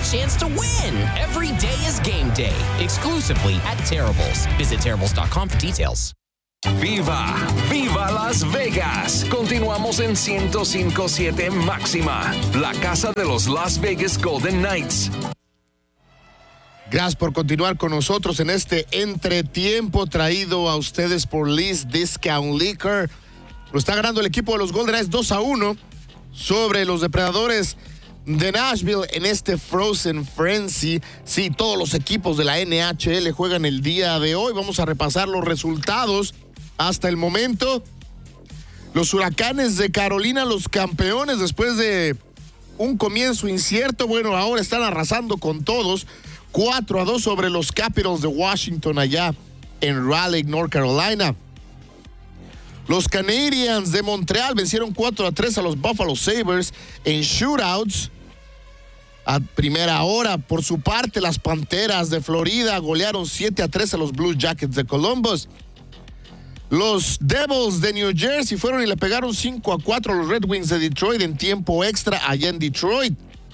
chance to win. Every day is game day, exclusively at Terrible's. Visit terribles dot com for details. ¡Viva! ¡Viva Las Vegas! Continuamos en ciento cinco punto siete Máxima, la casa de los Las Vegas Golden Knights. Gracias por continuar con nosotros en este entretiempo traído a ustedes por Lee's Discount Liquor. Lo está ganando el equipo de los Golden Knights dos a uno sobre los depredadores de Nashville en este Frozen Frenzy. Sí, todos los equipos de la N H L juegan el día de hoy. Vamos a repasar los resultados hasta el momento. Los Huracanes de Carolina, los campeones después de un comienzo incierto, bueno, ahora están arrasando con todos. cuatro a dos sobre los Capitals de Washington allá en Raleigh, North Carolina. Los Canadiens de Montreal vencieron cuatro a tres a los Buffalo Sabres en shootouts a primera hora. Por su parte, las Panteras de Florida golearon siete a tres a los Blue Jackets de Columbus. Los Devils de New Jersey fueron y le pegaron cinco a cuatro a los Red Wings de Detroit en tiempo extra allá en Detroit.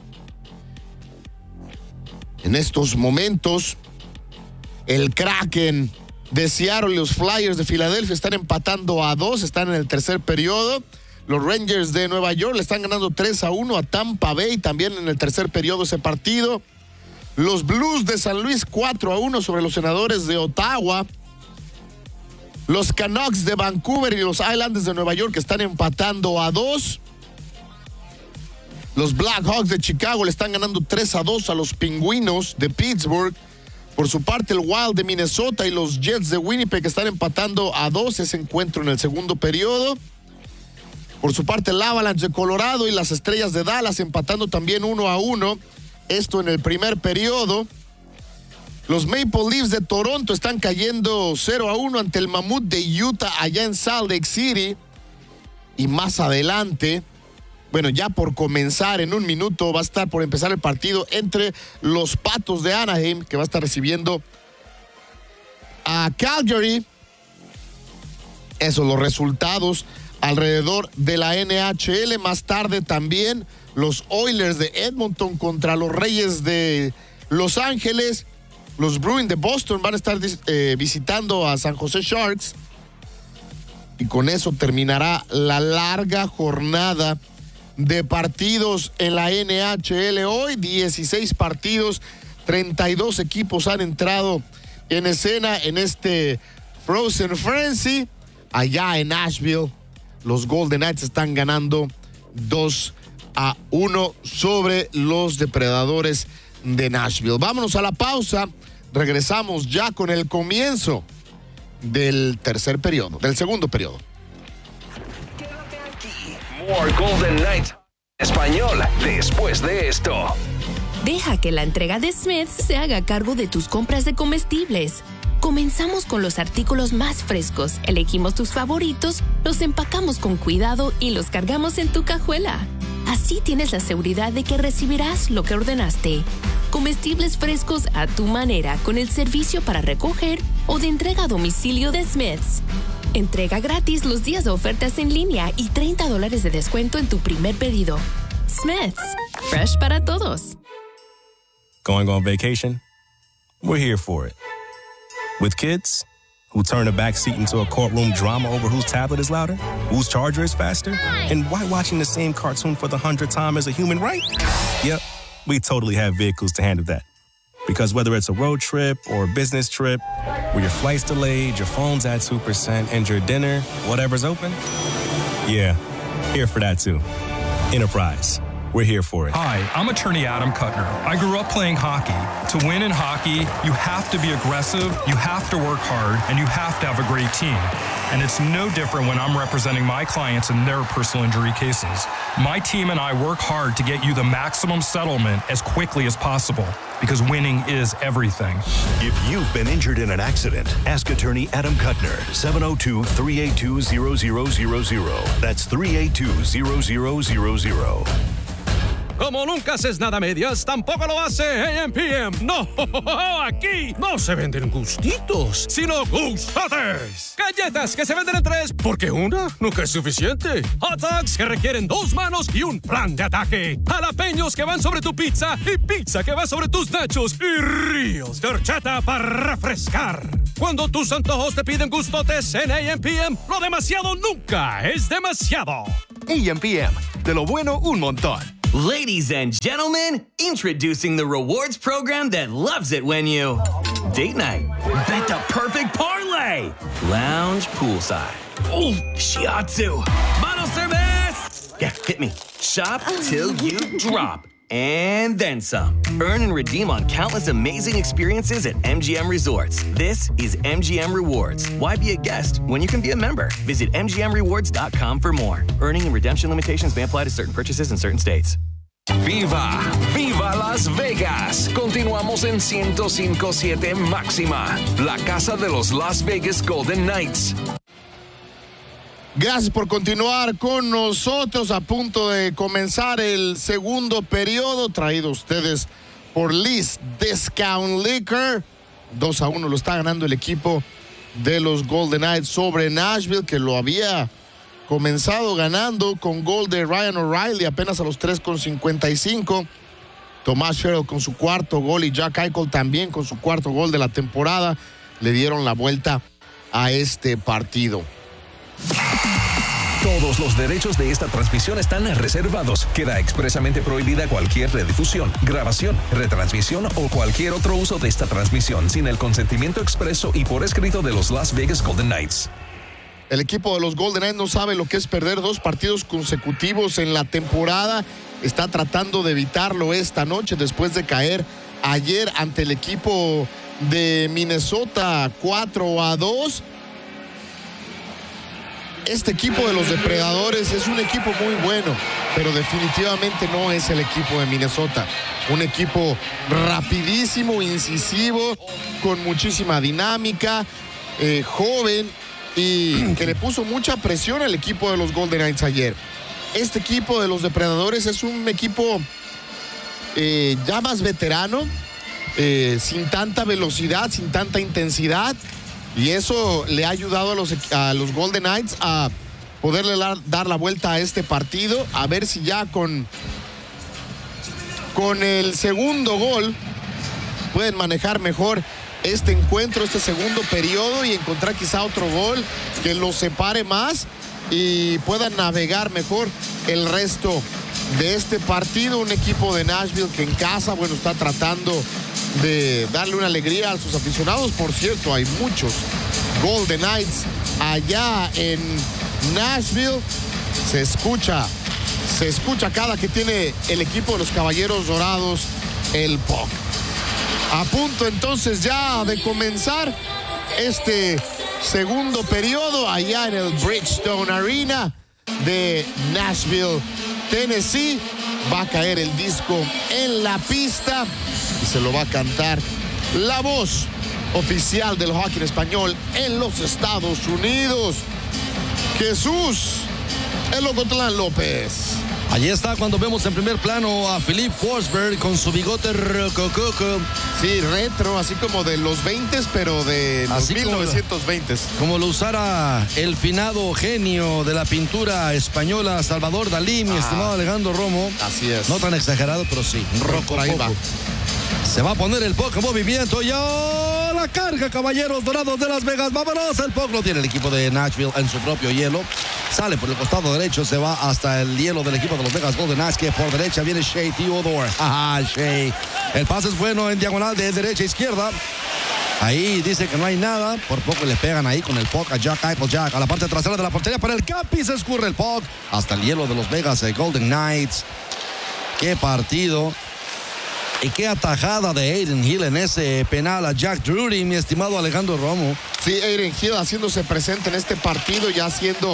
En estos momentos, el Kraken de Seattle y los Flyers de Filadelfia están empatando a dos, están en el tercer periodo. Los Rangers de Nueva York le están ganando tres a uno a Tampa Bay, también en el tercer periodo ese partido. Los Blues de San Luis cuatro a uno sobre los Senadores de Ottawa. Los Canucks de Vancouver y los Islanders de Nueva York están empatando a dos. Los Blackhawks de Chicago le están ganando tres a dos a los Pingüinos de Pittsburgh. Por su parte, el Wild de Minnesota y los Jets de Winnipeg están empatando a dos ese encuentro en el segundo periodo. Por su parte, el Avalanche de Colorado y las Estrellas de Dallas empatando también uno a uno. Esto en el primer periodo. Los Maple Leafs de Toronto están cayendo cero a uno ante el Mammoth de Utah allá en Salt Lake City. Y más adelante, bueno, ya por comenzar en un minuto va a estar por empezar el partido entre los Patos de Anaheim, que va a estar recibiendo a Calgary. Esos los resultados alrededor de la N H L. Más tarde también los Oilers de Edmonton contra los Reyes de Los Ángeles. Los Bruins de Boston van a estar eh, visitando a San José Sharks. Y con eso terminará la larga jornada de partidos en la N H L hoy. dieciséis partidos, treinta y dos equipos han entrado en escena en este Frozen Frenzy. Allá en Nashville, los Golden Knights están ganando dos a uno sobre los depredadores de Nashville. Vámonos a la pausa. Regresamos ya con el comienzo del tercer periodo, del segundo periodo. More Golden Knights español después de esto. Deja que la entrega de Smith's se haga cargo de tus compras de comestibles. Comenzamos con los artículos más frescos, elegimos tus favoritos, los empacamos con cuidado y los cargamos en tu cajuela. Así tienes la seguridad de que recibirás lo que ordenaste. Comestibles frescos a tu manera con el servicio para recoger o de entrega a domicilio de Smith's. Entrega gratis los días de ofertas en línea y treinta dólares de descuento en tu primer pedido. Smith's, fresh para todos. Going on vacation? We're here for it. With kids who turn a back seat into a courtroom drama over whose tablet is louder, whose charger is faster, and why watching the same cartoon for the hundredth time is a human right? Yep, we totally have vehicles to handle that. Because whether it's a road trip or a business trip, where your flight's delayed, your phone's at two percent, and your dinner, whatever's open, yeah, here for that too. Enterprise. We're here for it. Hi, I'm attorney Adam Kuttner. I grew up playing hockey. To win in hockey, you have to be aggressive, you have to work hard, and you have to have a great team. And it's no different when I'm representing my clients in their personal injury cases. My team and I work hard to get you the maximum settlement as quickly as possible, because winning is everything. If you've been injured in an accident, ask attorney Adam Kuttner, seven oh two, three eight two, zero zero zero zero. That's three eight two, zero zero zero zero. Como nunca haces nada a medias, tampoco lo hace A M P M. No, aquí no se venden gustitos, sino gustotes. Galletas que se venden en tres, porque una nunca es suficiente. Hot dogs que requieren dos manos y un plan de ataque. Jalapeños que van sobre tu pizza y pizza que va sobre tus nachos. Y ríos de horchata para refrescar. Cuando tus antojos te piden gustotes en A M P M, lo demasiado nunca es demasiado. A M P M, de lo bueno un montón. Ladies and gentlemen, introducing the rewards program that loves it when you date night, bet the perfect parlay, lounge poolside, ooh, shiatsu, bottle service. Yeah, hit me. Shop till you drop. And then some. Earn and redeem on countless amazing experiences at M G M Resorts. This is M G M Rewards. Why be a guest when you can be a member? Visit M G M rewards dot com for more. Earning and redemption limitations may apply to certain purchases in certain states. ¡Viva! ¡Viva Las Vegas! Continuamos en ciento cinco punto siete Máxima, la casa de los Las Vegas Golden Knights. Gracias por continuar con nosotros. A punto de comenzar el segundo periodo, traído a ustedes por Lee's Discount Liquor. dos a uno lo está ganando el equipo de los Golden Knights sobre Nashville, que lo había comenzado ganando con gol de Ryan O'Reilly apenas a los tres con cincuenta y cinco. Tomás Sherrill con su cuarto gol y Jack Eichel también con su cuarto gol de la temporada le dieron la vuelta a este partido. Todos los derechos de esta transmisión están reservados. Queda expresamente prohibida cualquier redifusión, grabación, retransmisión o cualquier otro uso de esta transmisión sin el consentimiento expreso y por escrito de los Las Vegas Golden Knights. El equipo de los Golden Knights no sabe lo que es perder dos partidos consecutivos en la temporada. Está tratando de evitarlo esta noche después de caer ayer ante el equipo de Minnesota cuatro a dos. Este equipo de los Depredadores es un equipo muy bueno, pero definitivamente no es el equipo de Minnesota. Un equipo rapidísimo, incisivo, con muchísima dinámica, eh, joven y que le puso mucha presión al equipo de los Golden Knights ayer. Este equipo de los Depredadores es un equipo eh, ya más veterano, eh, sin tanta velocidad, sin tanta intensidad. Y eso le ha ayudado a los, a los Golden Knights a poderle la, dar la vuelta a este partido. A ver si ya con, con el segundo gol pueden manejar mejor este encuentro, este segundo periodo y encontrar quizá otro gol que los separe más y puedan navegar mejor el resto de este partido. Un equipo de Nashville que en casa, bueno, está tratando de darle una alegría a sus aficionados. Por cierto, hay muchos Golden Knights allá en Nashville. Se escucha, se escucha cada que tiene el equipo de los Caballeros Dorados el puck. A punto entonces ya de comenzar este segundo periodo allá en el Bridgestone Arena de Nashville, Tennessee. Va a caer el disco en la pista y se lo va a cantar la voz oficial del hockey en español en los Estados Unidos, Jesús El Ocotlán López. Allí está cuando vemos en primer plano a Philip Forsberg con su bigote rocococo. Sí, retro, así como de los veinte, pero de los mil novecientos veinte. Como lo usara el finado genio de la pintura española, Salvador Dalí, mi ah, estimado Alejandro Romo. Así es. No tan exagerado, pero sí. Rocococo. Se va a poner el puck en movimiento. Ya la carga, Caballeros Dorados de Las Vegas. Vámonos. El puck lo tiene el equipo de Nashville en su propio hielo. Sale por el costado derecho, se va hasta el hielo del equipo de los Vegas Golden Knights, que por derecha viene Shea Theodore. Ajá, Shea. El pase es bueno en diagonal de derecha a izquierda. Ahí dice que no hay nada. Por poco le pegan ahí con el puck a Jack Eichel. Jack a la parte trasera de la portería para el Capi. Se escurre el puck hasta el hielo de los Vegas eh, Golden Knights. Qué partido. Y qué atajada de Adin Hill en ese penal a Jack Drury, mi estimado Alejandro Romo. Sí, Adin Hill haciéndose presente en este partido, ya siendo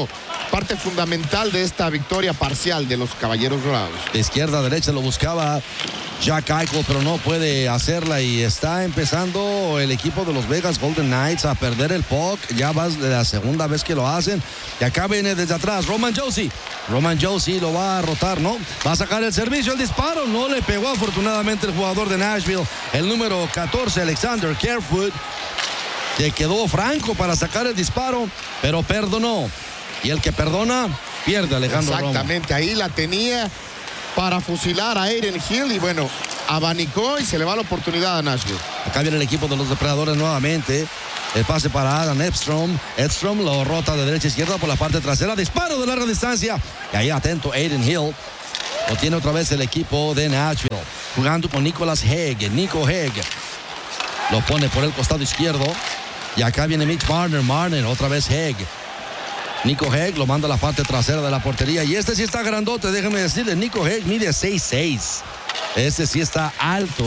parte fundamental de esta victoria parcial de los Caballeros Dorados. De izquierda a derecha lo buscaba Jack Eichel, pero no puede hacerla y está empezando el equipo de los Vegas Golden Knights a perder el puck. Ya va de la segunda vez que lo hacen. Y acá viene desde atrás Roman Josi. Roman Josi lo va a rotar, ¿no? Va a sacar el servicio, el disparo. No le pegó afortunadamente el jugador de Nashville, el número catorce, Alexander Kerfoot, que quedó franco para sacar el disparo, pero perdonó. Y el que perdona, pierde, Alejandro Romo. Exactamente, ahí la tenía para fusilar a Adin Hill y bueno, abanicó y se le va la oportunidad a Nashville. Acá viene el equipo de los depredadores nuevamente. El pase para Adam Edstrom. Edstrom lo rota de derecha a izquierda por la parte trasera. Disparo de larga distancia. Y ahí atento Adin Hill. Lo tiene otra vez el equipo de Nashville. Jugando con Nicholas Hague. Nico Hague. Lo pone por el costado izquierdo. Y acá viene Mitch Marner. Marner, otra vez Hague. Nico Hague lo manda a la parte trasera de la portería. Y este sí está grandote, déjenme decirle. Nico Hague mide seis seis. Este sí está alto.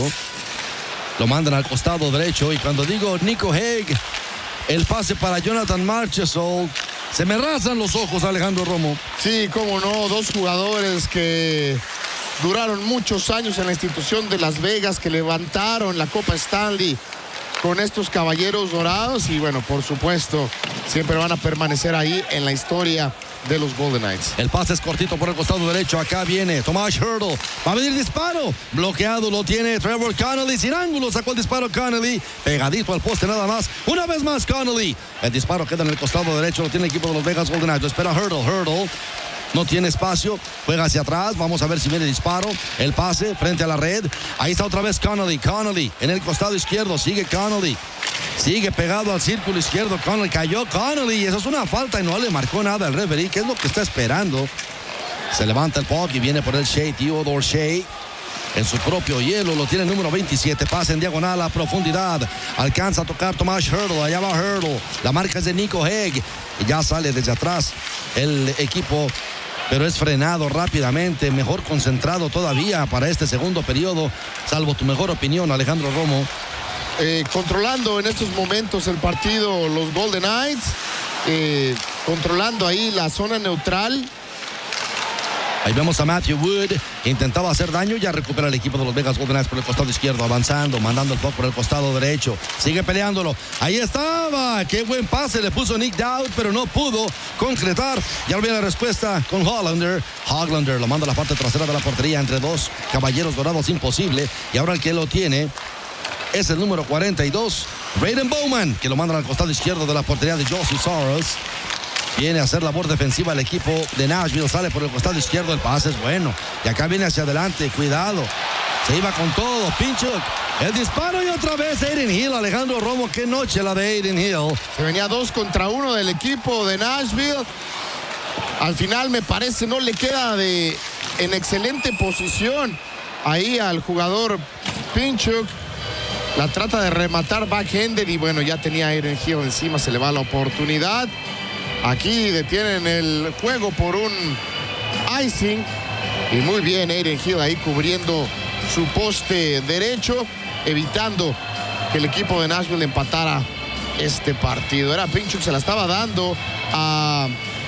Lo mandan al costado derecho. Y cuando digo Nico Hague, el pase para Jonathan Marchessault, se me rasan los ojos, Alejandro Romo. Sí, cómo no. Dos jugadores que duraron muchos años en la institución de Las Vegas, que levantaron la Copa Stanley con estos Caballeros Dorados y bueno, por supuesto, siempre van a permanecer ahí en la historia de los Golden Knights. El pase es cortito por el costado derecho. Acá viene Tomas Hertl. Va a venir disparo. Bloqueado lo tiene Trevor Connolly. Sin ángulo sacó el disparo Connolly. Pegadito al poste nada más. Una vez más Connolly. El disparo queda en el costado derecho. Lo tiene el equipo de los Vegas Golden Knights. Lo espera Hertl. Hertl no tiene espacio, juega hacia atrás, vamos a ver si viene el disparo, el pase frente a la red, ahí está otra vez Connolly, Connolly en el costado izquierdo, sigue Connolly, sigue pegado al círculo izquierdo, Connolly, cayó Connolly y eso es una falta y no le marcó nada al referee, ¿qué es lo que está esperando? Se levanta el puck y viene por el Shea, Theodore Shea, en su propio hielo, lo tiene el número veintisiete, pasa en diagonal a profundidad, alcanza a tocar Tomas Hertl, allá va Hertl, la marca es de Nico Hague y ya sale desde atrás el equipo, pero es frenado rápidamente, mejor concentrado todavía para este segundo periodo, salvo tu mejor opinión, Alejandro Romo. Eh, controlando en estos momentos el partido los Golden Knights, eh, controlando ahí la zona neutral. Ahí vemos a Matthew Wood, que intentaba hacer daño, ya recupera el equipo de los Vegas Golden Knights por el costado izquierdo, avanzando, mandando el puck por el costado derecho, sigue peleándolo, ahí estaba, qué buen pase le puso Nick Dowd, pero no pudo concretar, ya viene la respuesta con Hollander, Hollander lo manda a la parte trasera de la portería entre dos Caballeros Dorados, imposible, y ahora el que lo tiene es el número cuarenta y dos, Braden Bowman, que lo mandan al costado izquierdo de la portería de Josie Saros. Viene a hacer labor defensiva el equipo de Nashville. Sale por el costado izquierdo. El pase es bueno. Y acá viene hacia adelante. Cuidado. Se iba con todo. Pinchuk. El disparo y otra vez Adin Hill. Alejandro Romo. Qué noche la de Adin Hill. Se venía dos contra uno del equipo de Nashville. Al final me parece no le queda de en excelente posición ahí al jugador Pinchuk. La trata de rematar backhander y bueno, ya tenía Adin Hill encima. Se le va la oportunidad. Aquí detienen el juego por un icing. Y muy bien Adin Hill ahí cubriendo su poste derecho, evitando que el equipo de Nashville empatara este partido. Era Pinchuk, se la estaba dando a...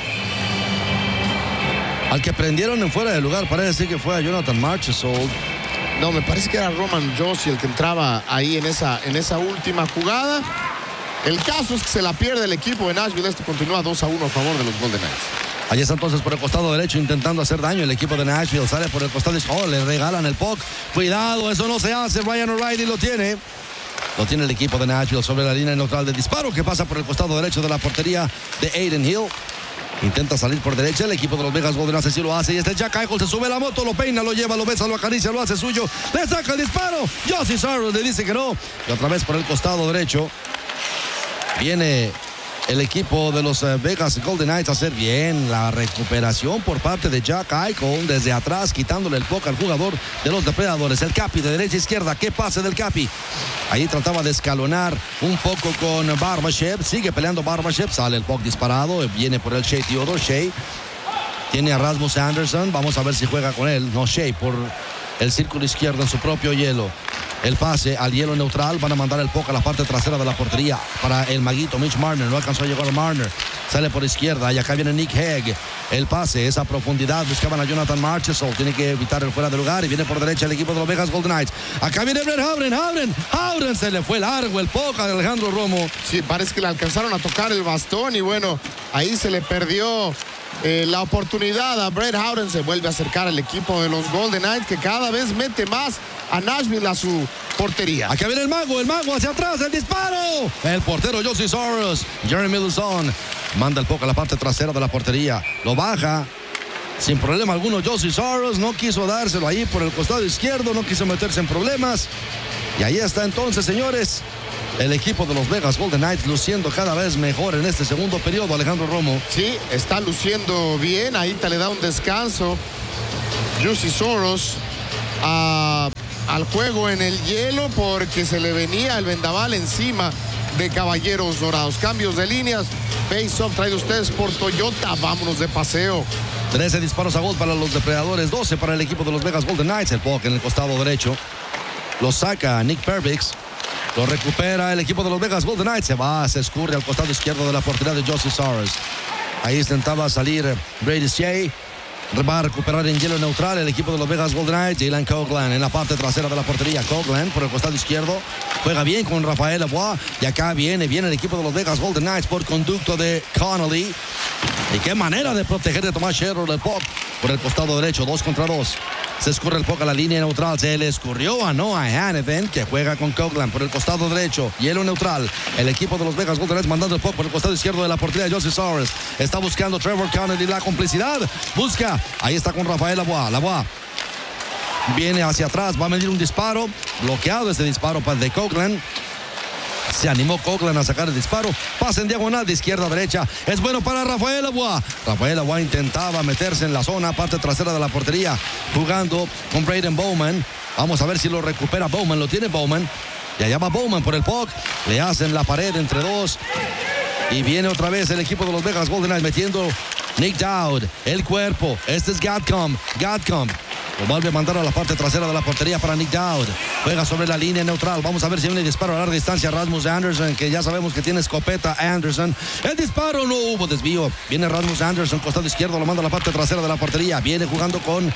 Al que prendieron en fuera de lugar, parece que fue a Jonathan Marchessault. No, me parece que era Roman Josi el que entraba ahí en esa, en esa última jugada. El caso es que se la pierde el equipo de Nashville. Esto continúa dos a uno a favor de los Golden Knights. Allí está entonces por el costado derecho intentando hacer daño el equipo de Nashville. Sale por el costado. Oh, le regalan el puck. Cuidado, eso no se hace. Ryan O'Reilly lo tiene. Lo tiene el equipo de Nashville sobre la línea neutral de disparo que pasa por el costado derecho de la portería de Adin Hill. Intenta salir por derecha el equipo de los Vegas Golden Knights, así lo hace. Y este Jack Eichel se sube a la moto, lo peina, lo lleva, lo besa, lo acaricia, lo hace suyo. Le saca el disparo. Josie Saros le dice que no. Y otra vez por el costado derecho viene el equipo de los uh, Vegas Golden Knights a hacer bien la recuperación por parte de Jack Eichel desde atrás, quitándole el puck al jugador de los depredadores. El Capi de derecha a izquierda. ¿Qué pase del Capi? Ahí trataba de escalonar un poco con Barbashev. Sigue peleando Barbashev. Sale el puck disparado. Viene por el Shea, Theodore Shea. Tiene a Rasmus Anderson. Vamos a ver si juega con él. No, Shea por el círculo izquierdo en su propio hielo. El pase al hielo neutral. Van a mandar el puck a la parte trasera de la portería para el maguito Mitch Marner. No alcanzó a llegar a Marner. Sale por izquierda y acá viene Nick Hague. El pase, esa profundidad. Buscaban a Jonathan Marchessault. Tiene que evitar el fuera de lugar y viene por derecha el equipo de los Vegas Golden Knights. Acá viene Brett Howden. Howden. Howden se le fue largo el puck a Alejandro Romo. Sí, parece que le alcanzaron a tocar el bastón y bueno, ahí se le perdió eh, la oportunidad a Brett Howden. Se vuelve a acercar al equipo de los Golden Knights, que cada vez mete más a Nashville a su portería. Acá viene el mago, el mago hacia atrás, el disparo. El portero Josie Soros, Jeremy Luzon, manda el puck a la parte trasera de la portería. Lo baja sin problema alguno. Josie Soros no quiso dárselo ahí por el costado izquierdo, no quiso meterse en problemas. Y ahí está entonces, señores, el equipo de los Vegas Golden Knights luciendo cada vez mejor en este segundo periodo. Alejandro Romo. Sí, está luciendo bien. Ahí te le da un descanso Josie Soros a, al juego en el hielo porque se le venía el vendaval encima de Caballeros Dorados. Cambios de líneas. Face-off traído ustedes por Toyota. Vámonos de paseo. trece disparos a gol para los depredadores, doce para el equipo de los Vegas Golden Knights. El puck en el costado derecho. Lo saca Nick Perbix. Lo recupera el equipo de los Vegas Golden Knights. Se va, se escurre al costado izquierdo de la portería de Josie Soros. Ahí intentaba salir Brady Shea. Va a recuperar en hielo neutral el equipo de los Vegas Golden Knights. Jalen Coghlan en la parte trasera de la portería. Coghlan por el costado izquierdo. Juega bien con Rafael Lavoie. Y acá viene, viene el equipo de los Vegas Golden Knights por conducto de Connolly. Y qué manera de proteger de Tomás Sherrod el puck por el costado derecho. Dos contra dos. Se escurre el puck a la línea neutral. Se le escurrió a Noah Hannafin, que juega con Coghlan por el costado derecho. Hielo neutral. El equipo de los Vegas Golden Knights mandando el puck por el costado izquierdo de la portería de Josie Soros. Está buscando Trevor Connolly la complicidad. Busca. Ahí está con Rafael Lavoie. Lavoie viene hacia atrás. Va a medir un disparo. Bloqueado ese disparo para de Coghlan. Se animó Coghlan a sacar el disparo. Pasa en diagonal de izquierda a derecha. Es bueno para Rafael Lavoie. Rafael Lavoie intentaba meterse en la zona, parte trasera de la portería, jugando con Braden Bowman. Vamos a ver si lo recupera Bowman. Lo tiene Bowman. Y allá va Bowman por el puck. Le hacen la pared entre dos. Y viene otra vez el equipo de los Vegas Golden Knights metiendo Nick Dowd. El cuerpo. Este es Gatcomb. Gatcomb. Lo vuelve a mandar a la parte trasera de la portería para Nick Dowd. Juega sobre la línea neutral. Vamos a ver si viene el disparo a larga distancia. Rasmus Anderson, que ya sabemos que tiene escopeta. Anderson. El disparo, no hubo desvío. Viene Rasmus Anderson, costado izquierdo. Lo manda a la parte trasera de la portería. Viene jugando con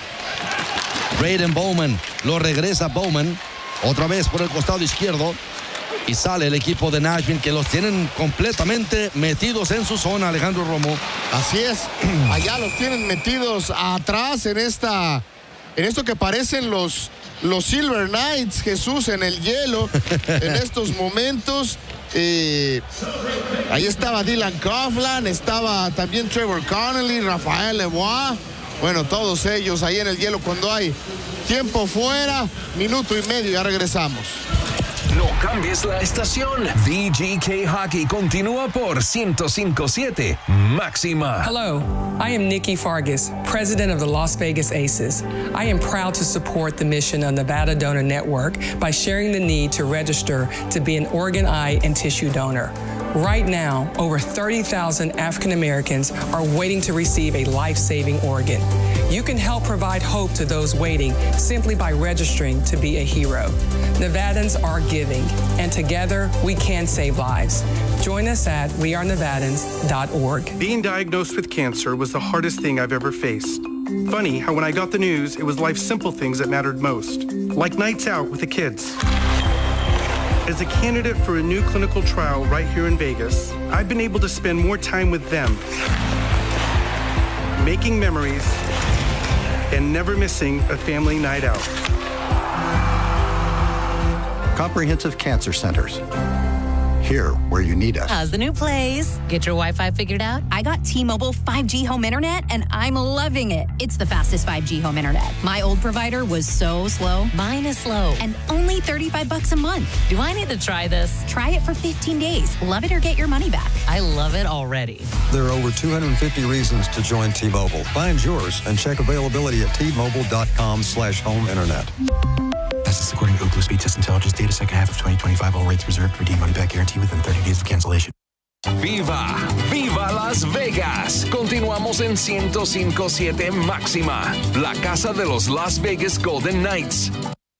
Braden Bowman. Lo regresa Bowman. Otra vez por el costado izquierdo. Y sale el equipo de Nashville, que los tienen completamente metidos en su zona, Alejandro Romo. Así es. Allá los tienen metidos atrás en esta... En esto que parecen los, los Silver Knights, Jesús, en el hielo, en estos momentos. Eh, ahí estaba Dylan Coghlan, estaba también Trevor Connolly, Rafael Lavoie. Bueno, todos ellos ahí en el hielo cuando hay tiempo fuera, minuto y medio, ya regresamos. No cambies la estación. V G K Hockey continúa por ciento cinco punto siete Máxima. Hello, I am Nikki Fargas, president of the Las Vegas Aces. I am proud to support the mission of Nevada Donor Network by sharing the need to register to be an organ, eye, and tissue donor. Right now, over thirty thousand African Americans are waiting to receive a life-saving organ. You can help provide hope to those waiting simply by registering to be a hero. Nevadans are giving, and together we can save lives. Join us at we are nevadans dot org. Being diagnosed with cancer was the hardest thing I've ever faced. Funny how when I got the news, it was life's simple things that mattered most, like nights out with the kids. As a candidate for a new clinical trial right here in Vegas, I've been able to spend more time with them, making memories and never missing a family night out. Comprehensive Cancer Centers. Here where you need us. How's the new place? Get your Wi-Fi figured out? I got T-Mobile five G home internet and I'm loving it. It's the fastest five G home internet. My old provider was so slow. Mine is slow and only thirty-five bucks a month. Do I need to try this? Try it for fifteen days. Love it or get your money back. I love it already. There are over two hundred fifty reasons to join T-Mobile. Find yours and check availability at T Mobile dot com slash home internet. This is according to Ookla Speed Test Intelligence data, second half of twenty twenty-five. All rates reserved. Redeem money back guarantee within thirty days of cancellation. ¡Viva! ¡Viva Las Vegas! Continuamos en ciento cinco punto siete Máxima, la casa de los Las Vegas Golden Knights.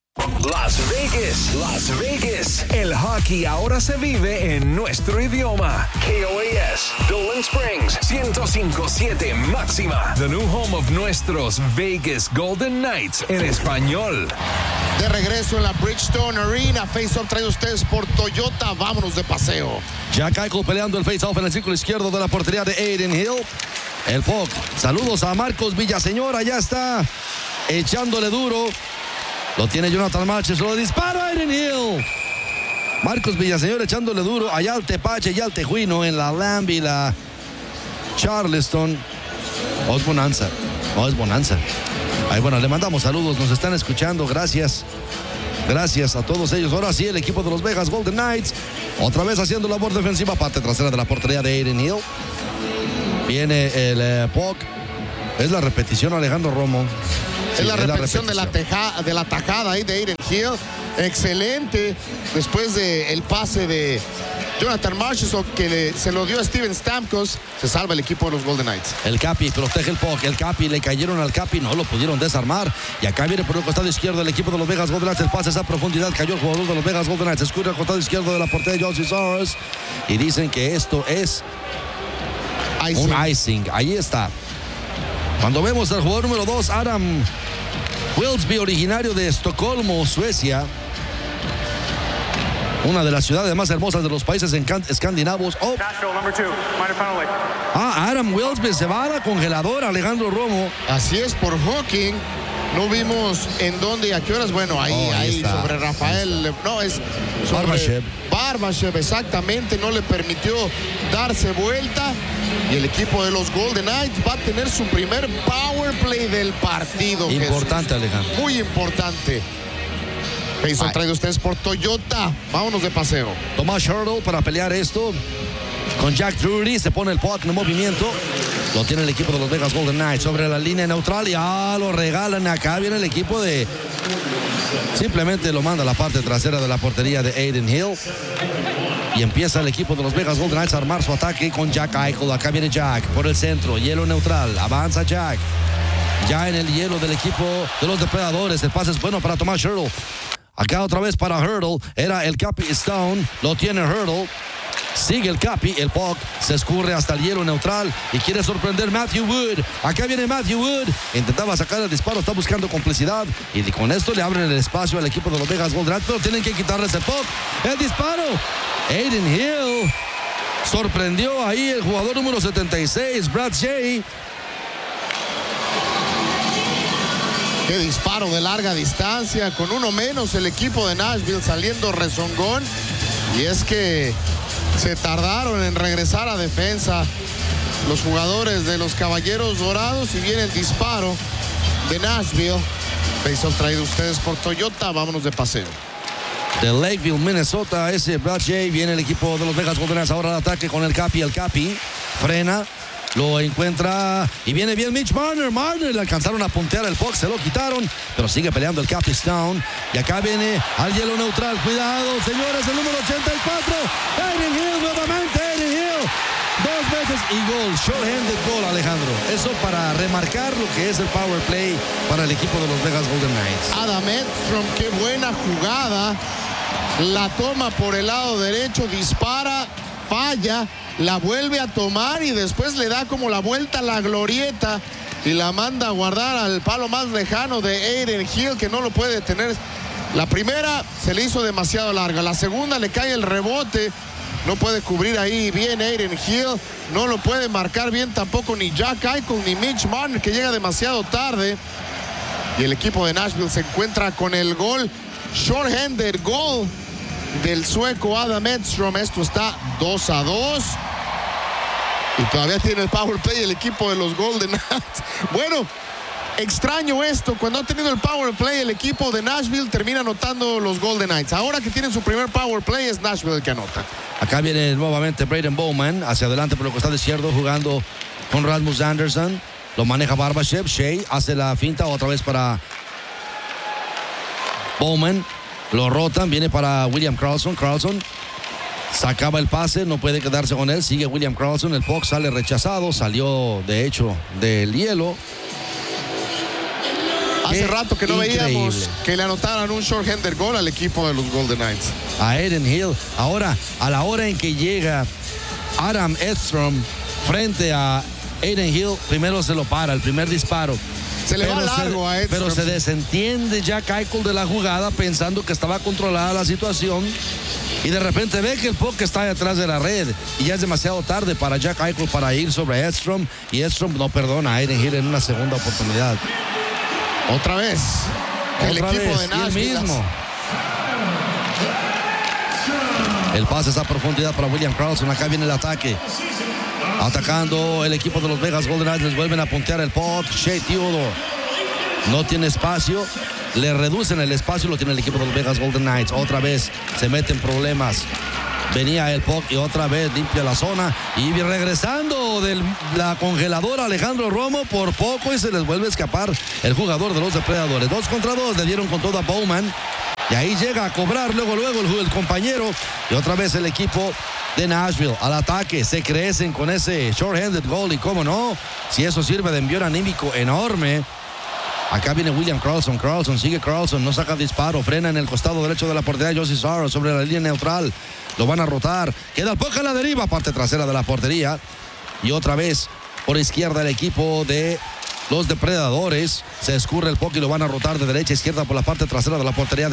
Las Vegas, Las Vegas. El hockey ahora se vive en nuestro idioma. K O A S, Dolan Springs, ciento cinco punto siete máxima. The new home of nuestros Vegas Golden Knights en español. De regreso en la Bridgestone Arena, face-off trae ustedes por Toyota. Vámonos de paseo. Jack Eichel peleando el face-off en el círculo izquierdo de la portería de Adin Hill. El Puck. Saludos a Marcos Villaseñor. Allá está echándole duro. Lo tiene Jonathan Marches. Lo dispara Adin Hill. Marcos Villaseñor echándole duro allá al Tepache y al Tejuino en la Lamb y la Charleston. Oh, es Bonanza. Oh, es Bonanza. Ay, bueno, le mandamos saludos, nos están escuchando, gracias. Gracias a todos ellos. Ahora sí, el equipo de los Vegas Golden Knights, otra vez haciendo labor defensiva, parte trasera de la portería de Adin Hill. Viene el eh, Puck. Es la repetición, Alejandro Romo. Sí, es la repetición, es la repetición. De, la teja, de la tajada ahí de Adin Hill. Excelente. Después del pase de Jonathan Marchessault, que le, se lo dio a Steven Stamkos, se salva el equipo de los Golden Knights. El Capi protege el Puck. El Capi le cayeron al Capi, no lo pudieron desarmar. Y acá viene por el costado izquierdo el equipo de los Vegas Golden Knights. El pase a profundidad, cayó el jugador de los Vegas Golden Knights. Escurre al costado izquierdo de la portería de Josie Soros. Y dicen que esto es icing. un icing. Ahí está. Cuando vemos al jugador número dos, Adam Wilsby, originario de Estocolmo, Suecia. Una de las ciudades más hermosas de los países escandinavos. Oh. Ah, Adam Wilsby se va a la congeladora, Alejandro Romo. Así es, por hooking. No vimos en dónde y a qué horas. Bueno, ahí, oh, ahí, ahí sobre Rafael. No, es sobre Barbashev. Barbashev, exactamente. No le permitió darse vuelta. Y el equipo de los Golden Knights va a tener su primer power play del partido. Importante, Jesús. Alejandro. Muy importante. Jason, traído ustedes por Toyota. Vámonos de paseo. Tomás Hertl para pelear esto con Jack Drury. Se pone el puck en movimiento. Lo tiene el equipo de los Vegas Golden Knights sobre la línea neutral. Y ah, lo regalan. Acá viene el equipo de... Simplemente lo manda a la parte trasera de la portería de Adin Hill. Y empieza el equipo de los Vegas Golden Knights a armar su ataque con Jack Eichel. Acá viene Jack por el centro. Hielo neutral. Avanza Jack. Ya en el hielo del equipo de los depredadores. El pase es bueno para Tomás Hertl. Acá otra vez para Hertl. Era el Capi Stone. Lo tiene Hertl. Sigue el Capi. El puck se escurre hasta el hielo neutral. Y quiere sorprender Matthew Wood. Acá viene Matthew Wood. Intentaba sacar el disparo. Está buscando complicidad. Y con esto le abren el espacio al equipo de los Vegas Golden Knights. Pero tienen que quitarles el puck. El disparo. Adin Hill. Sorprendió ahí el jugador número setenta y seis, Brad Shea. Qué disparo de larga distancia. Con uno menos el equipo de Nashville saliendo rezongón. Y es que se tardaron en regresar a defensa los jugadores de los Caballeros Dorados. Y viene el disparo de Nashville. Faceoff traído ustedes por Toyota. Vámonos de paseo. De Lakeville, Minnesota, ese Brad Shea. Viene el equipo de los Vegas Golden Knights ahora al ataque con el Capi. El Capi frena. Lo encuentra y viene bien Mitch Marner. Marner le alcanzaron a puntear el puck, se lo quitaron, pero sigue peleando el Capi Stone. Y acá viene al hielo neutral. Cuidado, señores, el número ochenta y cuatro. Adin Hill nuevamente, Adin Hill. Dos veces y gol, short-handed goal, Alejandro. Eso para remarcar lo que es el power play para el equipo de los Vegas Golden Knights. Adam Edstrom, qué buena jugada. La toma por el lado derecho, dispara, falla. La vuelve a tomar y después le da como la vuelta a la glorieta y la manda a guardar al palo más lejano de Adin Hill, que no lo puede detener. La primera se le hizo demasiado larga. La segunda le cae el rebote. No puede cubrir ahí bien Adin Hill. No lo puede marcar bien tampoco ni Jack Eichel ni Mitch Marner, que llega demasiado tarde. Y el equipo de Nashville se encuentra con el gol. Short-handed goal del sueco Adam Edstrom. Esto está dos a dos. Y todavía tiene el power play el equipo de los Golden Knights. Bueno, extraño esto. Cuando ha tenido el power play el equipo de Nashville, termina anotando los Golden Knights. Ahora que tienen su primer power play es Nashville el que anota. Acá viene nuevamente Braden Bowman hacia adelante por el costado izquierdo jugando con Rasmus Andersson. Lo maneja Barbashev. Shea hace la finta otra vez para Bowman. Lo rotan, viene para William Karlsson. Karlsson sacaba el pase, no puede quedarse con él. Sigue William Karlsson, el puck sale rechazado. Salió, de hecho, del hielo. Hace Qué rato que no increíble. veíamos que le anotaran un short-handed goal al equipo de los Golden Knights. A Aiden Hill. Ahora, a la hora en que llega Adam Edstrom frente a Aiden Hill, primero se lo para, el primer disparo. Se le va Pero largo a Edstrom. Pero se desentiende Jack Eichel de la jugada pensando que estaba controlada la situación y de repente ve que el puck está detrás de la red y ya es demasiado tarde para Jack Eichel para ir sobre Edstrom y Edstrom no perdona a Aiden Hill en una segunda oportunidad. Otra vez. El Otra equipo vez, de y el Nashville. mismo. El pase está a profundidad para William Karlsson. Acá viene el ataque. Atacando el equipo de los Vegas Golden Knights. Les vuelven a puntear el puck. Shea Theodore no tiene espacio. Le reducen el espacio. Lo tiene el equipo de los Vegas Golden Knights. Otra vez se meten problemas. Venía el puck y otra vez limpia la zona. Y regresando de la congeladora Alejandro Romo por poco y se les vuelve a escapar el jugador de los depredadores. Dos contra dos. Le dieron con todo a Bowman. Y ahí llega a cobrar luego, luego el, el compañero. Y otra vez el equipo de Nashville al ataque. Se crecen con ese short-handed goal. Y cómo no, si eso sirve de envío anímico enorme. Acá viene William Karlsson. Karlsson sigue Karlsson. No saca disparo. Frena en el costado derecho de la portería. Josie Saros sobre la línea neutral. Lo van a rotar. Queda el puck a la deriva. Parte trasera de la portería. Y otra vez por izquierda el equipo de los depredadores. Se escurre el puck y lo van a rotar de derecha a izquierda por la parte trasera de la portería.